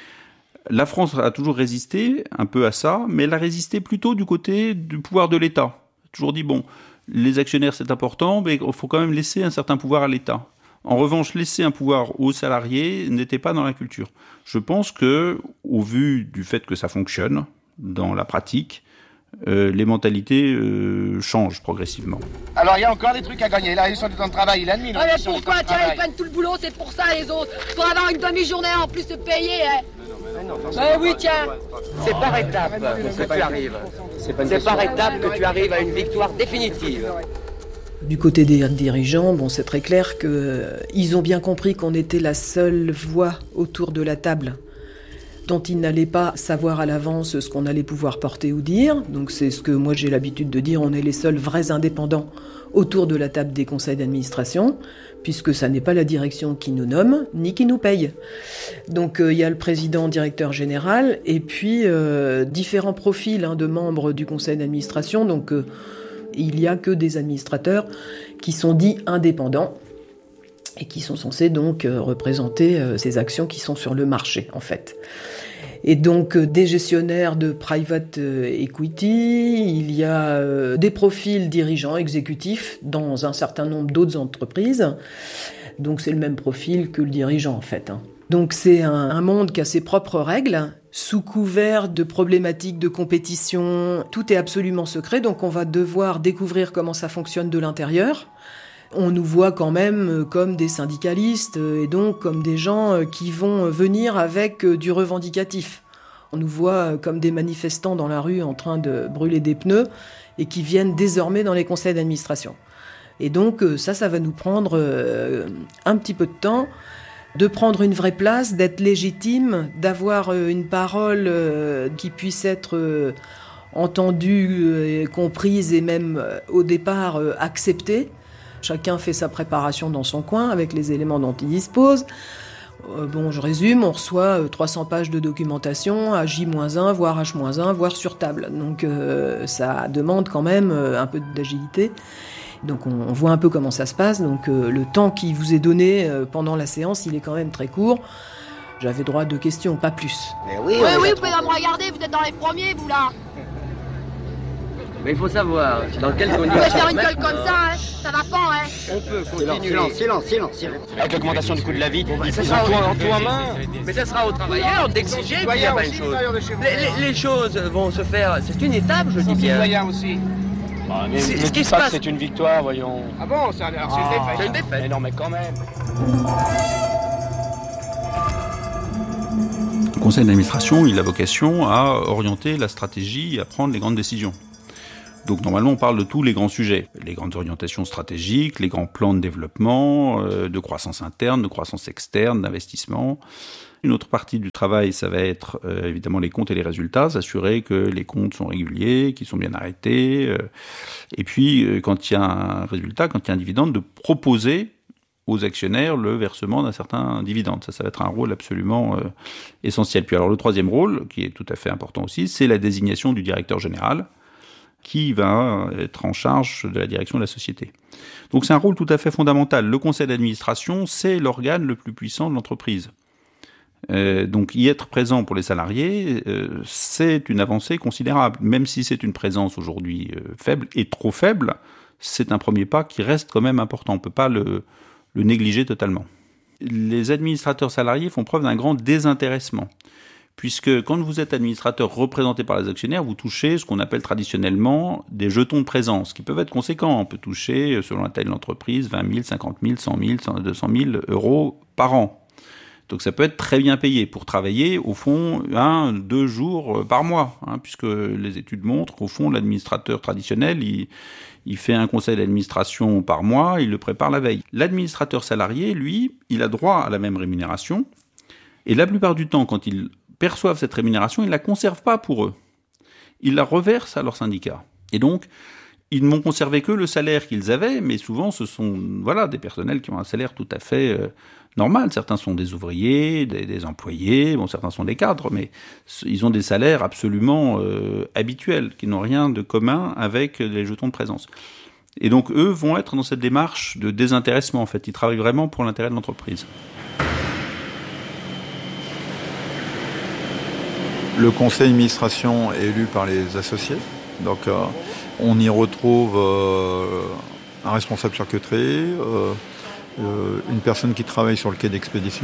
La France a toujours résisté un peu à ça, mais elle a résisté plutôt du côté du pouvoir de l'État. Elle a toujours dit, bon, les actionnaires c'est important, mais il faut quand même laisser un certain pouvoir à l'État. En revanche, laisser un pouvoir aux salariés n'était pas dans la culture. Je pense que, au vu du fait que ça fonctionne dans la pratique, les mentalités changent progressivement. Alors il y a encore des trucs à gagner. La réduction du temps de travail, la nuit. Ah mais pourquoi? Tiens, ils prennent tout le boulot, c'est pour ça les autres. Pour avoir une demi-journée en plus de payer, hein. Oui, tiens. C'est par étapes que tu arrives. C'est par étapes que tu arrives à une victoire définitive. Du côté des dirigeants, bon, c'est très clair qu'ils ont bien compris qu'on était la seule voix autour de la table dont ils n'allaient pas savoir à l'avance ce qu'on allait pouvoir porter ou dire. Donc c'est ce que moi j'ai l'habitude de dire, on est les seuls vrais indépendants autour de la table des conseils d'administration, puisque ça n'est pas la direction qui nous nomme, ni qui nous paye. Donc il y a le président, directeur général, et puis différents profils de membres du conseil d'administration. Donc il n'y a que des administrateurs qui sont dits indépendants, et qui sont censés donc représenter ces actions qui sont sur le marché, en fait. Et donc, des gestionnaires de private equity, il y a des profils dirigeants, exécutifs, dans un certain nombre d'autres entreprises. Donc, c'est le même profil que le dirigeant, en fait. Donc, c'est un monde qui a ses propres règles, sous couvert de problématiques de compétition. Tout est absolument secret, donc on va devoir découvrir comment ça fonctionne de l'intérieur. On nous voit quand même comme des syndicalistes et donc comme des gens qui vont venir avec du revendicatif. On nous voit comme des manifestants dans la rue en train de brûler des pneus et qui viennent désormais dans les conseils d'administration. Et donc ça va nous prendre un petit peu de temps de prendre une vraie place, d'être légitime, d'avoir une parole qui puisse être entendue, comprise et même au départ acceptée. Chacun fait sa préparation dans son coin avec les éléments dont il dispose. Bon, je résume, on reçoit 300 pages de documentation à J-1, voire H-1, voire sur table. Donc ça demande quand même un peu d'agilité. Donc on voit un peu comment ça se passe. Donc le temps qui vous est donné pendant la séance, il est quand même très court. J'avais droit à 2 questions, pas plus. Mais oui, vous pouvez me regarder, vous êtes dans les premiers, vous là. Mais il faut savoir, dans quelles conditions... Vous pouvez faire une gueule comme ça, hein. Ça va pas, hein. On peut continuer. Silence. Avec l'augmentation du coût de la vie, il faut sera en tout en main. Mais ça sera aux travailleurs d'exiger qu'il y a pas une chose. Les choses vont se faire, c'est une étape, je dis bien. Citoyens aussi. Mais ce qui se passe, c'est une victoire, voyons. Ah bon, c'est une défaite. C'est une défaite. Mais non, mais quand même. Le conseil d'administration, il a vocation à orienter la stratégie et à prendre les grandes décisions. Donc normalement, on parle de tous les grands sujets, les grandes orientations stratégiques, les grands plans de développement, de croissance interne, de croissance externe, d'investissement. Une autre partie du travail, ça va être évidemment les comptes et les résultats, s'assurer que les comptes sont réguliers, qu'ils sont bien arrêtés. Et puis, quand il y a un résultat, quand il y a un dividende, de proposer aux actionnaires le versement d'un certain dividende. Ça va être un rôle absolument essentiel. Puis alors le troisième rôle, qui est tout à fait important aussi, c'est la désignation du directeur général, qui va être en charge de la direction de la société. Donc c'est un rôle tout à fait fondamental. Le conseil d'administration, c'est l'organe le plus puissant de l'entreprise. Donc y être présent pour les salariés, c'est une avancée considérable. Même si c'est une présence aujourd'hui faible et trop faible, c'est un premier pas qui reste quand même important. On ne peut pas le négliger totalement. Les administrateurs salariés font preuve d'un grand désintéressement. Puisque quand vous êtes administrateur représenté par les actionnaires, vous touchez ce qu'on appelle traditionnellement des jetons de présence, qui peuvent être conséquents. On peut toucher, selon la taille de l'entreprise, 20 000, 50 000, 100 000, 200 000 euros par an. Donc ça peut être très bien payé pour travailler, au fond, 1-2 jours par mois, puisque les études montrent qu'au fond, l'administrateur traditionnel, il fait un conseil d'administration par mois, il le prépare la veille. L'administrateur salarié, lui, il a droit à la même rémunération, et la plupart du temps, quand ils perçoivent cette rémunération, ils ne la conservent pas pour eux. Ils la reversent à leur syndicat. Et donc, ils n'ont conservé que le salaire qu'ils avaient, mais souvent, ce sont des personnels qui ont un salaire tout à fait normal. Certains sont des ouvriers, des employés, certains sont des cadres, mais ils ont des salaires absolument habituels, qui n'ont rien de commun avec les jetons de présence. Et donc, eux vont être dans cette démarche de désintéressement, en fait. Ils travaillent vraiment pour l'intérêt de l'entreprise. Le conseil d'administration est élu par les associés. Donc, on y retrouve un responsable charcuterie, une personne qui travaille sur le quai d'expédition,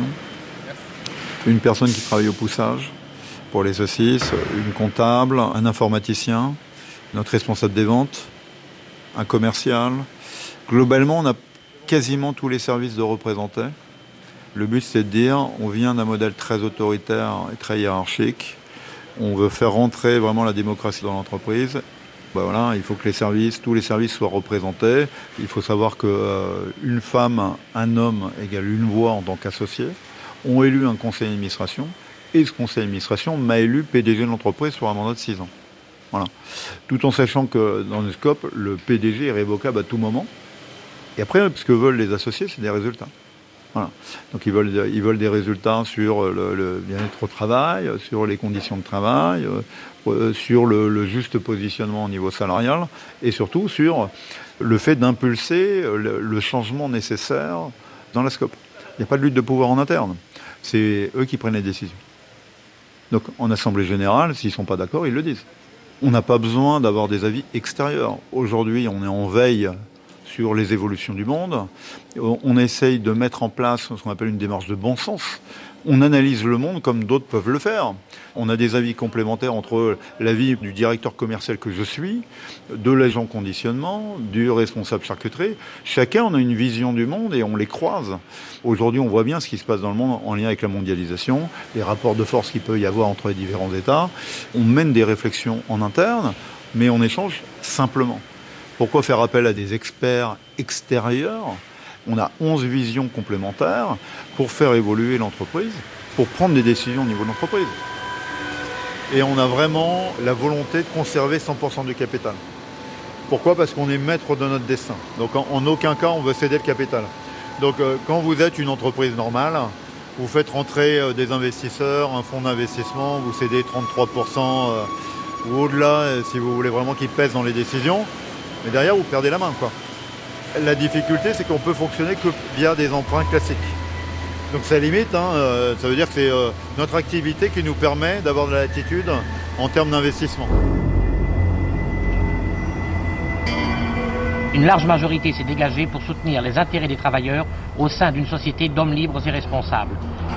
une personne qui travaille au poussage pour les saucisses, une comptable, un informaticien, notre responsable des ventes, un commercial. Globalement, on a quasiment tous les services de représentés. Le but, c'est de dire, on vient d'un modèle très autoritaire et très hiérarchique. On veut faire rentrer vraiment la démocratie dans l'entreprise. Il faut que tous les services soient représentés. Il faut savoir qu'une femme, un homme égale une voix en tant qu'associé. On élu un conseil d'administration et ce conseil d'administration m'a élu PDG de l'entreprise sur un mandat de 6 ans. Voilà. Tout en sachant que dans le scope, le PDG est révocable à tout moment. Et après, ce que veulent les associés, c'est des résultats. Voilà. Donc ils veulent des résultats sur le bien-être au travail, sur les conditions de travail, sur le juste positionnement au niveau salarial et surtout sur le fait d'impulser le changement nécessaire dans la scope. Il n'y a pas de lutte de pouvoir en interne. C'est eux qui prennent les décisions. Donc en assemblée générale, s'ils ne sont pas d'accord, ils le disent. On n'a pas besoin d'avoir des avis extérieurs. Aujourd'hui, on est en veille sur les évolutions du monde. On essaye de mettre en place ce qu'on appelle une démarche de bon sens. On analyse le monde comme d'autres peuvent le faire. On a des avis complémentaires entre l'avis du directeur commercial que je suis, de l'agent conditionnement, du responsable charcuterie. Chacun, on a une vision du monde et on les croise. Aujourd'hui, on voit bien ce qui se passe dans le monde en lien avec la mondialisation, les rapports de force qu'il peut y avoir entre les différents États. On mène des réflexions en interne, mais on échange simplement. Pourquoi faire appel à des experts extérieurs ? On a 11 visions complémentaires pour faire évoluer l'entreprise, pour prendre des décisions au niveau de l'entreprise. Et on a vraiment la volonté de conserver 100% du capital. Pourquoi ? Parce qu'on est maître de notre destin. Donc en aucun cas on veut céder le capital. Donc quand vous êtes une entreprise normale, vous faites rentrer des investisseurs, un fonds d'investissement, vous cédez 33% ou au-delà si vous voulez vraiment qu'ils pèsent dans les décisions. Mais derrière, vous perdez la main, quoi. La difficulté, c'est qu'on peut fonctionner que via des emprunts classiques. Donc ça limite, ça veut dire que c'est notre activité qui nous permet d'avoir de la latitude en termes d'investissement. Une large majorité s'est dégagée pour soutenir les intérêts des travailleurs au sein d'une société d'hommes libres et responsables.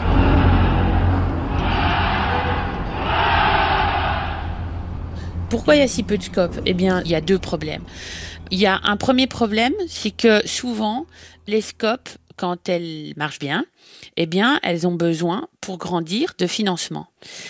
Pourquoi il y a si peu de scope ? Eh bien, il y a deux problèmes. Il y a un premier problème, c'est que souvent, les scopes, quand elles marchent bien, eh bien, elles ont besoin, pour grandir, de financement.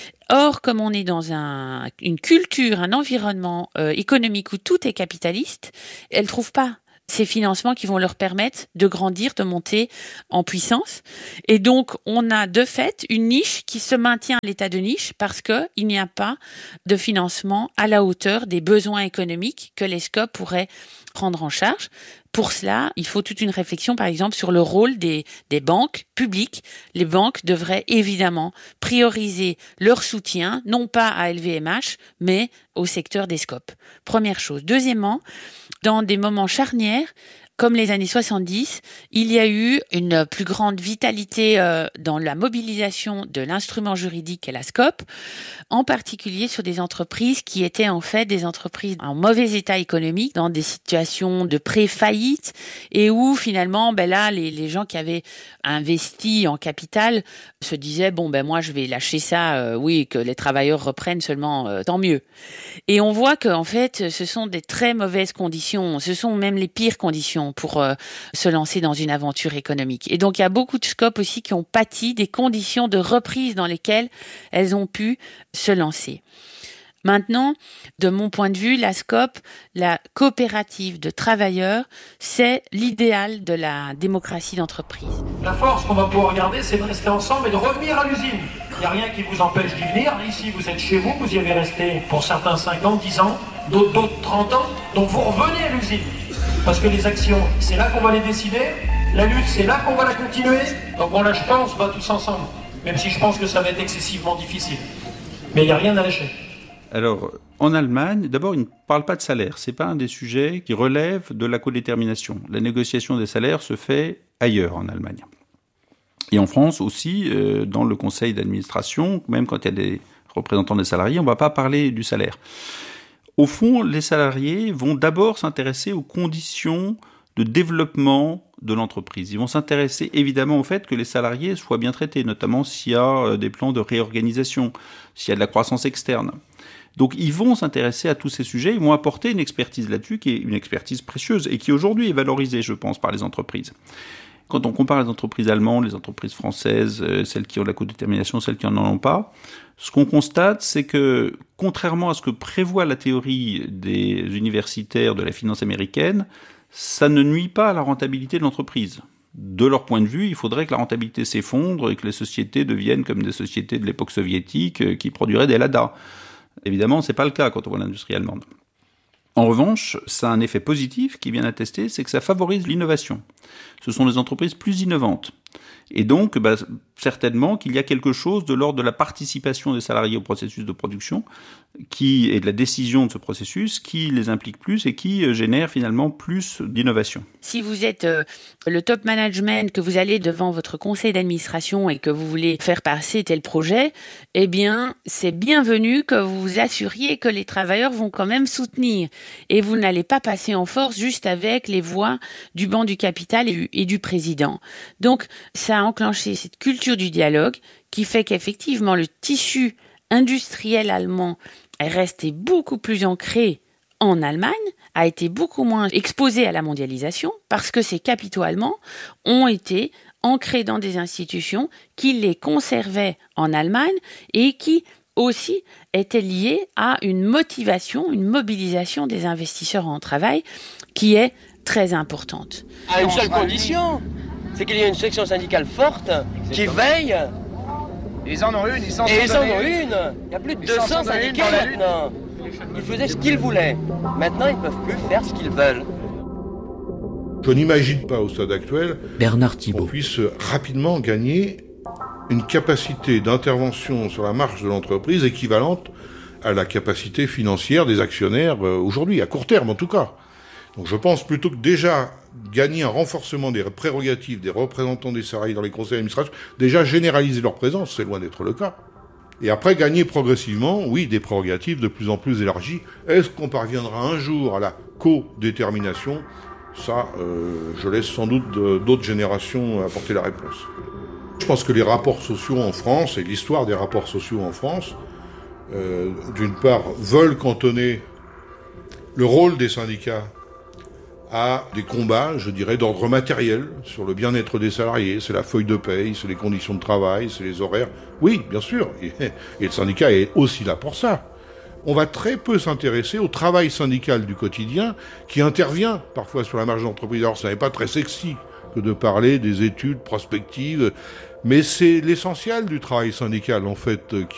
Or, comme on est dans une culture, un environnement économique où tout est capitaliste, elles ne trouvent pas ces financements qui vont leur permettre de grandir, de monter en puissance. Et donc, on a de fait une niche qui se maintient à l'état de niche parce qu'il n'y a pas de financement à la hauteur des besoins économiques que les scopes pourraient prendre en charge. Pour cela, il faut toute une réflexion, par exemple, sur le rôle des banques publiques. Les banques devraient évidemment prioriser leur soutien, non pas à LVMH, mais au secteur des scopes. Première chose. Deuxièmement, dans des moments charnières, comme les années 70, il y a eu une plus grande vitalité dans la mobilisation de l'instrument juridique et la SCOP, en particulier sur des entreprises qui étaient en fait des entreprises en mauvais état économique, dans des situations de pré-faillite, et où finalement, là, les gens qui avaient investi en capital se disaient, moi je vais lâcher ça, que les travailleurs reprennent seulement, tant mieux. Et on voit qu'en fait, ce sont des très mauvaises conditions, ce sont même les pires conditions pour se lancer dans une aventure économique. Et donc, il y a beaucoup de scopes aussi qui ont pâti des conditions de reprise dans lesquelles elles ont pu se lancer. Maintenant, de mon point de vue, la SCOP, la coopérative de travailleurs, c'est l'idéal de la démocratie d'entreprise. La force qu'on va pouvoir regarder, c'est de rester ensemble et de revenir à l'usine. Il n'y a rien qui vous empêche d'y venir. Ici, vous êtes chez vous, vous y avez resté pour certains 5 ans, 10 ans, d'autres 30 ans. Donc vous revenez à l'usine. Parce que les actions, c'est là qu'on va les décider. La lutte, c'est là qu'on va la continuer. Donc on lâche pas, on se bat tous ensemble. Même si je pense que ça va être excessivement difficile. Mais il n'y a rien à lâcher. Alors, en Allemagne, d'abord, ils ne parlent pas de salaire. Ce n'est pas un des sujets qui relèvent de la codétermination. La négociation des salaires se fait ailleurs en Allemagne. Et en France aussi, dans le conseil d'administration, même quand il y a des représentants des salariés, on ne va pas parler du salaire. Au fond, les salariés vont d'abord s'intéresser aux conditions de développement de l'entreprise. Ils vont s'intéresser évidemment au fait que les salariés soient bien traités, notamment s'il y a des plans de réorganisation, s'il y a de la croissance externe. Donc ils vont s'intéresser à tous ces sujets, ils vont apporter une expertise là-dessus qui est une expertise précieuse et qui aujourd'hui est valorisée, je pense, par les entreprises. Quand on compare les entreprises allemandes, les entreprises françaises, celles qui ont la codétermination, celles qui n'en ont pas, ce qu'on constate, c'est que, contrairement à ce que prévoit la théorie des universitaires de la finance américaine, ça ne nuit pas à la rentabilité de l'entreprise. De leur point de vue, il faudrait que la rentabilité s'effondre et que les sociétés deviennent comme des sociétés de l'époque soviétique qui produiraient des Lada. Évidemment, ce n'est pas le cas quand on voit l'industrie allemande. En revanche, ça a un effet positif qui vient attester, c'est que ça favorise l'innovation. Ce sont des entreprises plus innovantes. Et donc, certainement qu'il y a quelque chose de l'ordre de la participation des salariés au processus de production et de la décision de ce processus qui les implique plus et qui génère finalement plus d'innovation. Si vous êtes le top management, que vous allez devant votre conseil d'administration et que vous voulez faire passer tel projet, eh bien, c'est bienvenu que vous vous assuriez que les travailleurs vont quand même soutenir. Et vous n'allez pas passer en force juste avec les voix du banc du capital et du président. Donc, ça a enclenché cette culture du dialogue qui fait qu'effectivement, le tissu industriel allemand est resté beaucoup plus ancré en Allemagne, a été beaucoup moins exposé à la mondialisation parce que ces capitaux allemands ont été ancrés dans des institutions qui les conservaient en Allemagne et qui aussi étaient liées à une motivation, une mobilisation des investisseurs en travail qui est très importante. À une seule condition, c'est qu'il y ait une section syndicale forte qui veille. Ils en ont une, ils s'en Et ils en ont une. une. Il y a plus de 200 syndicats maintenant. Ils faisaient ce qu'ils voulaient. Maintenant, ils ne peuvent plus faire ce qu'ils veulent. Je n'imagine pas au stade actuel Bernard Thibault qu'on puisse rapidement gagner une capacité d'intervention sur la marge de l'entreprise équivalente à la capacité financière des actionnaires aujourd'hui, à court terme en tout cas. Donc je pense plutôt que déjà gagner un renforcement des prérogatives des représentants des salariés dans les conseils d'administration, déjà généraliser leur présence, c'est loin d'être le cas. Et après, gagner progressivement, oui, des prérogatives de plus en plus élargies. Est-ce qu'on parviendra un jour à la codétermination ? Ça, je laisse sans doute d'autres générations apporter la réponse. Je pense que les rapports sociaux en France, et l'histoire des rapports sociaux en France, d'une part, veulent cantonner le rôle des syndicats à des combats, je dirais, d'ordre matériel, sur le bien-être des salariés, c'est la feuille de paye, c'est les conditions de travail, c'est les horaires. Oui, bien sûr, et le syndicat est aussi là pour ça. On va très peu s'intéresser au travail syndical du quotidien qui intervient parfois sur la marge d'entreprise. Alors, ce n'est pas très sexy que de parler des études prospectives, mais c'est l'essentiel du travail syndical, en fait,